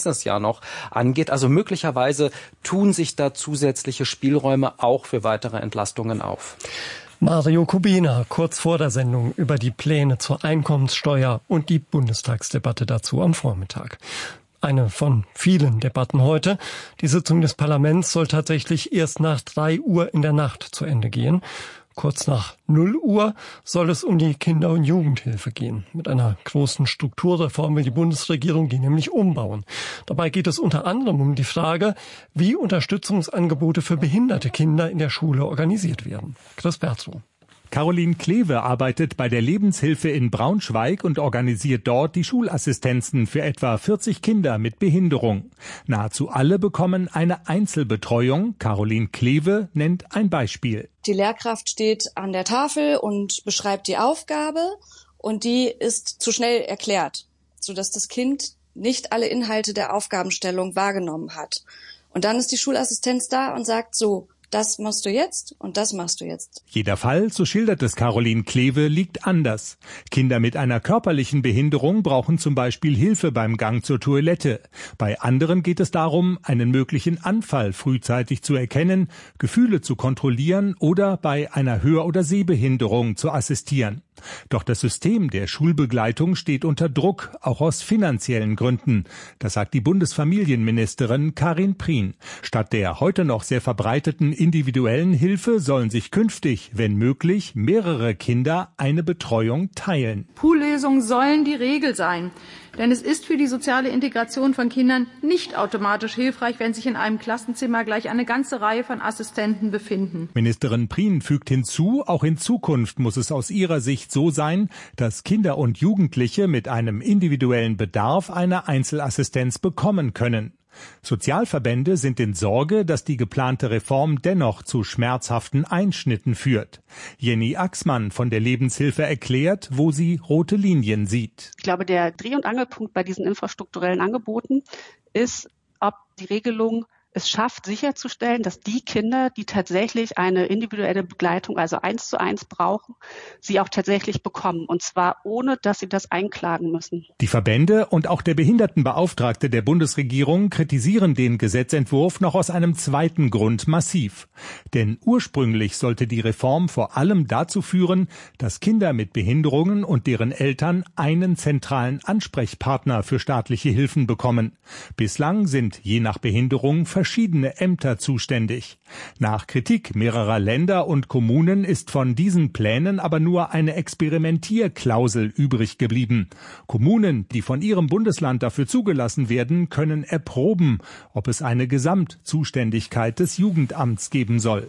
E: dieses Jahr noch angeht. Also möglicherweise tun sich da zusätzliche Spielräume auch für weitere Entlastungen auf.
D: Mario Kubina kurz vor der Sendung über die Pläne zur Einkommenssteuer und die Bundestagsdebatte dazu am Vormittag. Eine von vielen Debatten heute. Die Sitzung des Parlaments soll tatsächlich erst nach drei Uhr in der Nacht zu Ende gehen. Kurz nach null Uhr soll es um die Kinder- und Jugendhilfe gehen. Mit einer großen Strukturreform will die Bundesregierung die nämlich umbauen. Dabei geht es unter anderem um die Frage, wie Unterstützungsangebote für behinderte Kinder in der Schule organisiert werden. Chris Bertrow.
F: Caroline Kleve arbeitet bei der Lebenshilfe in Braunschweig und organisiert dort die Schulassistenzen für etwa vierzig Kinder mit Behinderung. Nahezu alle bekommen eine Einzelbetreuung. Caroline Kleve nennt ein Beispiel.
H: Die Lehrkraft steht an der Tafel und beschreibt die Aufgabe und die ist zu schnell erklärt, sodass das Kind nicht alle Inhalte der Aufgabenstellung wahrgenommen hat. Und dann ist die Schulassistenz da und sagt so, das machst du jetzt und das machst du jetzt.
F: Jeder Fall, so schildert es Caroline Kleve, liegt anders. Kinder mit einer körperlichen Behinderung brauchen zum Beispiel Hilfe beim Gang zur Toilette. Bei anderen geht es darum, einen möglichen Anfall frühzeitig zu erkennen, Gefühle zu kontrollieren oder bei einer Hör- oder Sehbehinderung zu assistieren. Doch das System der Schulbegleitung steht unter Druck, auch aus finanziellen Gründen. Das sagt die Bundesfamilienministerin Karin Prien. Statt der heute noch sehr verbreiteten individuellen Hilfe sollen sich künftig, wenn möglich, mehrere Kinder eine Betreuung teilen.
I: Poollösungen sollen die Regel sein. Denn es ist für die soziale Integration von Kindern nicht automatisch hilfreich, wenn sich in einem Klassenzimmer gleich eine ganze Reihe von Assistenten befinden.
F: Ministerin Prien fügt hinzu, auch in Zukunft muss es aus ihrer Sicht so sein, dass Kinder und Jugendliche mit einem individuellen Bedarf eine Einzelassistenz bekommen können. Sozialverbände sind in Sorge, dass die geplante Reform dennoch zu schmerzhaften Einschnitten führt. Jenny Axmann von der Lebenshilfe erklärt, wo sie rote Linien sieht.
X: Ich glaube, der Dreh- und Angelpunkt bei diesen infrastrukturellen Angeboten ist, ob die Regelung es schafft, sicherzustellen, dass die Kinder, die tatsächlich eine individuelle Begleitung, also eins zu eins brauchen, sie auch tatsächlich bekommen. Und zwar ohne, dass sie das einklagen müssen.
F: Die Verbände und auch der Behindertenbeauftragte der Bundesregierung kritisieren den Gesetzentwurf noch aus einem zweiten Grund massiv. Denn ursprünglich sollte die Reform vor allem dazu führen, dass Kinder mit Behinderungen und deren Eltern einen zentralen Ansprechpartner für staatliche Hilfen bekommen. Bislang sind je nach Behinderung verschiedene Ämter zuständig. Nach Kritik mehrerer Länder und Kommunen ist von diesen Plänen aber nur eine Experimentierklausel übrig geblieben. Kommunen, die von ihrem Bundesland dafür zugelassen werden, können erproben, ob es eine Gesamtzuständigkeit des Jugendamts geben soll.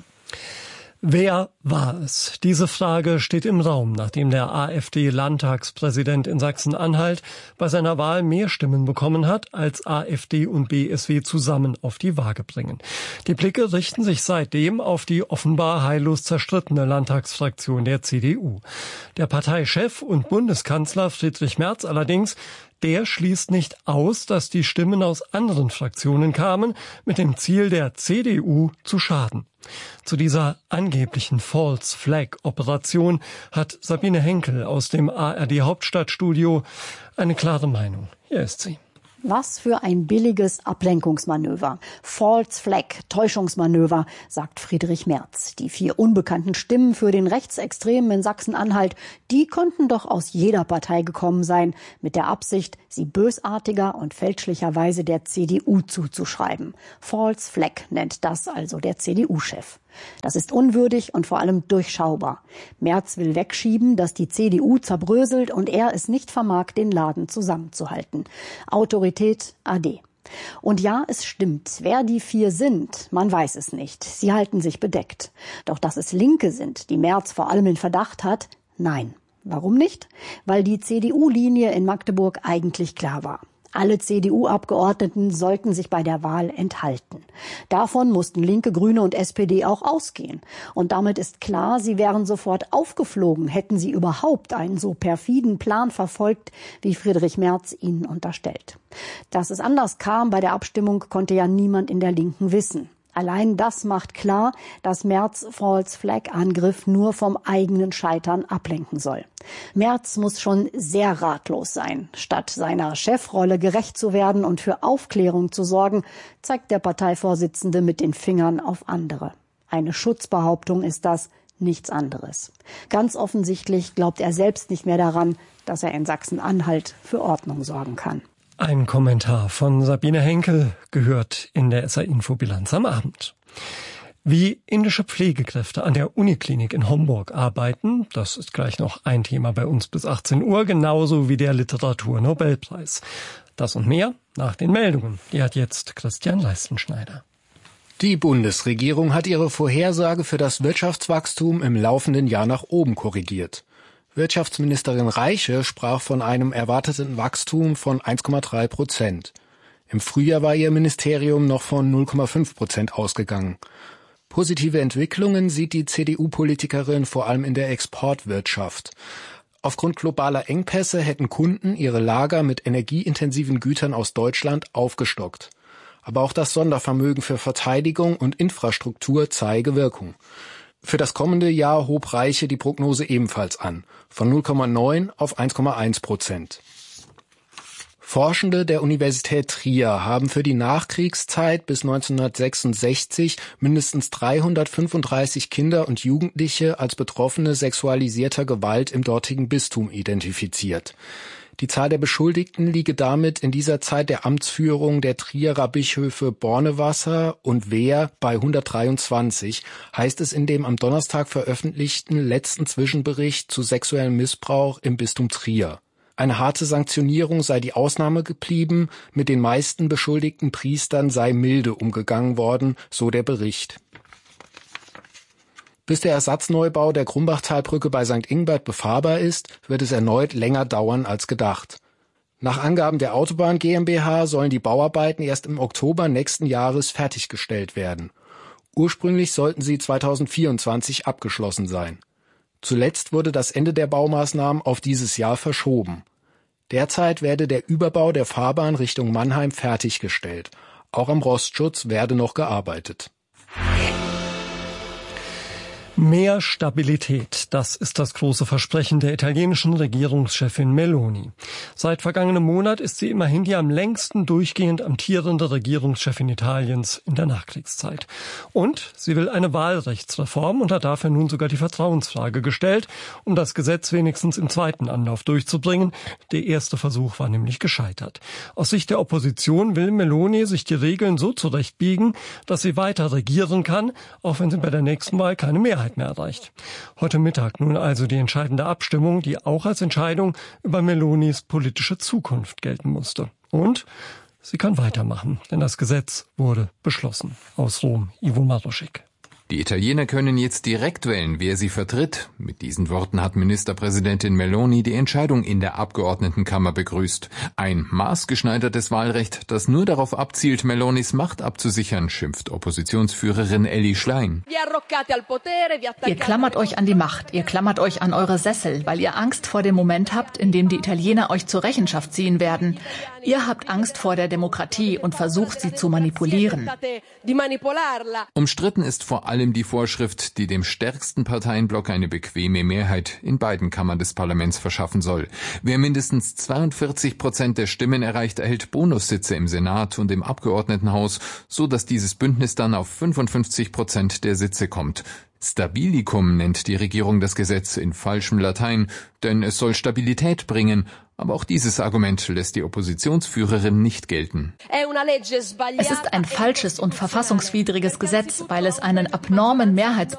D: Wer war es? Diese Frage steht im Raum, nachdem der AfD-Landtagspräsident in Sachsen-Anhalt bei seiner Wahl mehr Stimmen bekommen hat, als AfD und B S W zusammen auf die Waage bringen. Die Blicke richten sich seitdem auf die offenbar heillos zerstrittene Landtagsfraktion der C D U. Der Parteichef und Bundeskanzler Friedrich Merz allerdings, der schließt nicht aus, dass die Stimmen aus anderen Fraktionen kamen, mit dem Ziel der C D U zu schaden. Zu dieser angeblichen False Flag Operation hat Sabine Henkel aus dem A R D Hauptstadtstudio eine klare Meinung. Hier ist sie.
K: Was für ein billiges Ablenkungsmanöver. False Flag, Täuschungsmanöver, sagt Friedrich Merz. Die vier unbekannten Stimmen für den Rechtsextremen in Sachsen-Anhalt, die konnten doch aus jeder Partei gekommen sein, mit der Absicht, sie bösartiger und fälschlicherweise der C D U zuzuschreiben. False Flag nennt das also der C D U-Chef. Das ist unwürdig und vor allem durchschaubar. Merz will wegschieben, dass die C D U zerbröselt und er es nicht vermag, den Laden zusammenzuhalten. Autorität ade. Und ja, es stimmt. Wer die vier sind, man weiß es nicht. Sie halten sich bedeckt. Doch dass es Linke sind, die Merz vor allem in Verdacht hat, nein. Warum nicht? Weil die C D U-Linie in Magdeburg eigentlich klar war. Alle C D U-Abgeordneten sollten sich bei der Wahl enthalten. Davon mussten Linke, Grüne und S P D auch ausgehen. Und damit ist klar, sie wären sofort aufgeflogen, hätten sie überhaupt einen so perfiden Plan verfolgt, wie Friedrich Merz ihnen unterstellt. Dass es anders kam bei der Abstimmung, konnte ja niemand in der Linken wissen. Allein das macht klar, dass Merz False Flag Angriff nur vom eigenen Scheitern ablenken soll. Merz muss schon sehr ratlos sein. Statt seiner Chefrolle gerecht zu werden und für Aufklärung zu sorgen, zeigt der Parteivorsitzende mit den Fingern auf andere. Eine Schutzbehauptung ist das, nichts anderes. Ganz offensichtlich glaubt er selbst nicht mehr daran, dass er in Sachsen-Anhalt für Ordnung sorgen kann.
D: Ein Kommentar von Sabine Henkel gehört in der S A-Infobilanz am Abend. Wie indische Pflegekräfte an der Uniklinik in Homburg arbeiten, das ist gleich noch ein Thema bei uns bis achtzehn Uhr, genauso wie der Literaturnobelpreis. Das und mehr nach den Meldungen. Die hat jetzt Christian Leistenschneider.
J: Die Bundesregierung hat ihre Vorhersage für das Wirtschaftswachstum im laufenden Jahr nach oben korrigiert. Wirtschaftsministerin Reiche sprach von einem erwarteten Wachstum von eins Komma drei Prozent. Im Frühjahr war ihr Ministerium noch von null Komma fünf Prozent ausgegangen. Positive Entwicklungen sieht die C D U-Politikerin vor allem in der Exportwirtschaft. Aufgrund globaler Engpässe hätten Kunden ihre Lager mit energieintensiven Gütern aus Deutschland aufgestockt. Aber auch das Sondervermögen für Verteidigung und Infrastruktur zeige Wirkung. Für das kommende Jahr hob Reiche die Prognose ebenfalls an, von null Komma neun auf eins Komma eins Prozent. Forschende der Universität Trier haben für die Nachkriegszeit bis neunzehnhundertsechsundsechzig mindestens dreihundertfünfunddreißig Kinder und Jugendliche als Betroffene sexualisierter Gewalt im dortigen Bistum identifiziert. Die Zahl der Beschuldigten liege damit in dieser Zeit der Amtsführung der Trierer Bischöfe Bornewasser und Wehr bei hundertdreiundzwanzig, heißt es in dem am Donnerstag veröffentlichten letzten Zwischenbericht zu sexuellem Missbrauch im Bistum Trier. Eine harte Sanktionierung sei die Ausnahme geblieben, mit den meisten beschuldigten Priestern sei milde umgegangen worden, so der Bericht. Bis der Ersatzneubau der Grumbachtalbrücke bei Sankt Ingbert befahrbar ist, wird es erneut länger dauern als gedacht. Nach Angaben der Autobahn GmbH sollen die Bauarbeiten erst im Oktober nächsten Jahres fertiggestellt werden. Ursprünglich sollten sie zweitausendvierundzwanzig abgeschlossen sein. Zuletzt wurde das Ende der Baumaßnahmen auf dieses Jahr verschoben. Derzeit werde der Überbau der Fahrbahn Richtung Mannheim fertiggestellt. Auch am Rostschutz werde noch gearbeitet.
D: Mehr Stabilität, das ist das große Versprechen der italienischen Regierungschefin Meloni. Seit vergangenem Monat ist sie immerhin die am längsten durchgehend amtierende Regierungschefin Italiens in der Nachkriegszeit. Und sie will eine Wahlrechtsreform und hat dafür nun sogar die Vertrauensfrage gestellt, um das Gesetz wenigstens im zweiten Anlauf durchzubringen. Der erste Versuch war nämlich gescheitert. Aus Sicht der Opposition will Meloni sich die Regeln so zurechtbiegen, dass sie weiter regieren kann, auch wenn sie bei der nächsten Wahl keine Mehrheit mehr erreicht. Heute Mittag nun also die entscheidende Abstimmung, die auch als Entscheidung über Melonis politische Zukunft gelten musste. Und sie kann weitermachen, denn das Gesetz wurde beschlossen. Aus Rom, Ivo Maroschik.
Q: Die Italiener können jetzt direkt wählen, wer sie vertritt. Mit diesen Worten hat Ministerpräsidentin Meloni die Entscheidung in der Abgeordnetenkammer begrüßt. Ein maßgeschneidertes Wahlrecht, das nur darauf abzielt, Melonis Macht abzusichern, schimpft Oppositionsführerin Elli Schlein.
R: Ihr klammert euch an die Macht, ihr klammert euch an eure Sessel, weil ihr Angst vor dem Moment habt, in dem die Italiener euch zur Rechenschaft ziehen werden. Ihr habt Angst vor der Demokratie und versucht, sie zu manipulieren.
Q: Umstritten ist vor allem die Vorschrift, die dem stärksten Parteienblock eine bequeme Mehrheit in beiden Kammern des Parlaments verschaffen soll. Wer mindestens zweiundvierzig Prozent der Stimmen erreicht, erhält Bonussitze im Senat und im Abgeordnetenhaus, so dass dieses Bündnis dann auf fünfundfünfzig Prozent der Sitze kommt. Stabilicum nennt die Regierung das Gesetz in falschem Latein, denn es soll Stabilität bringen. Aber auch dieses Argument lässt die Oppositionsführerin nicht gelten.
R: Es ist ein falsches und verfassungswidriges Gesetz, weil es einen abnormen Mehrheits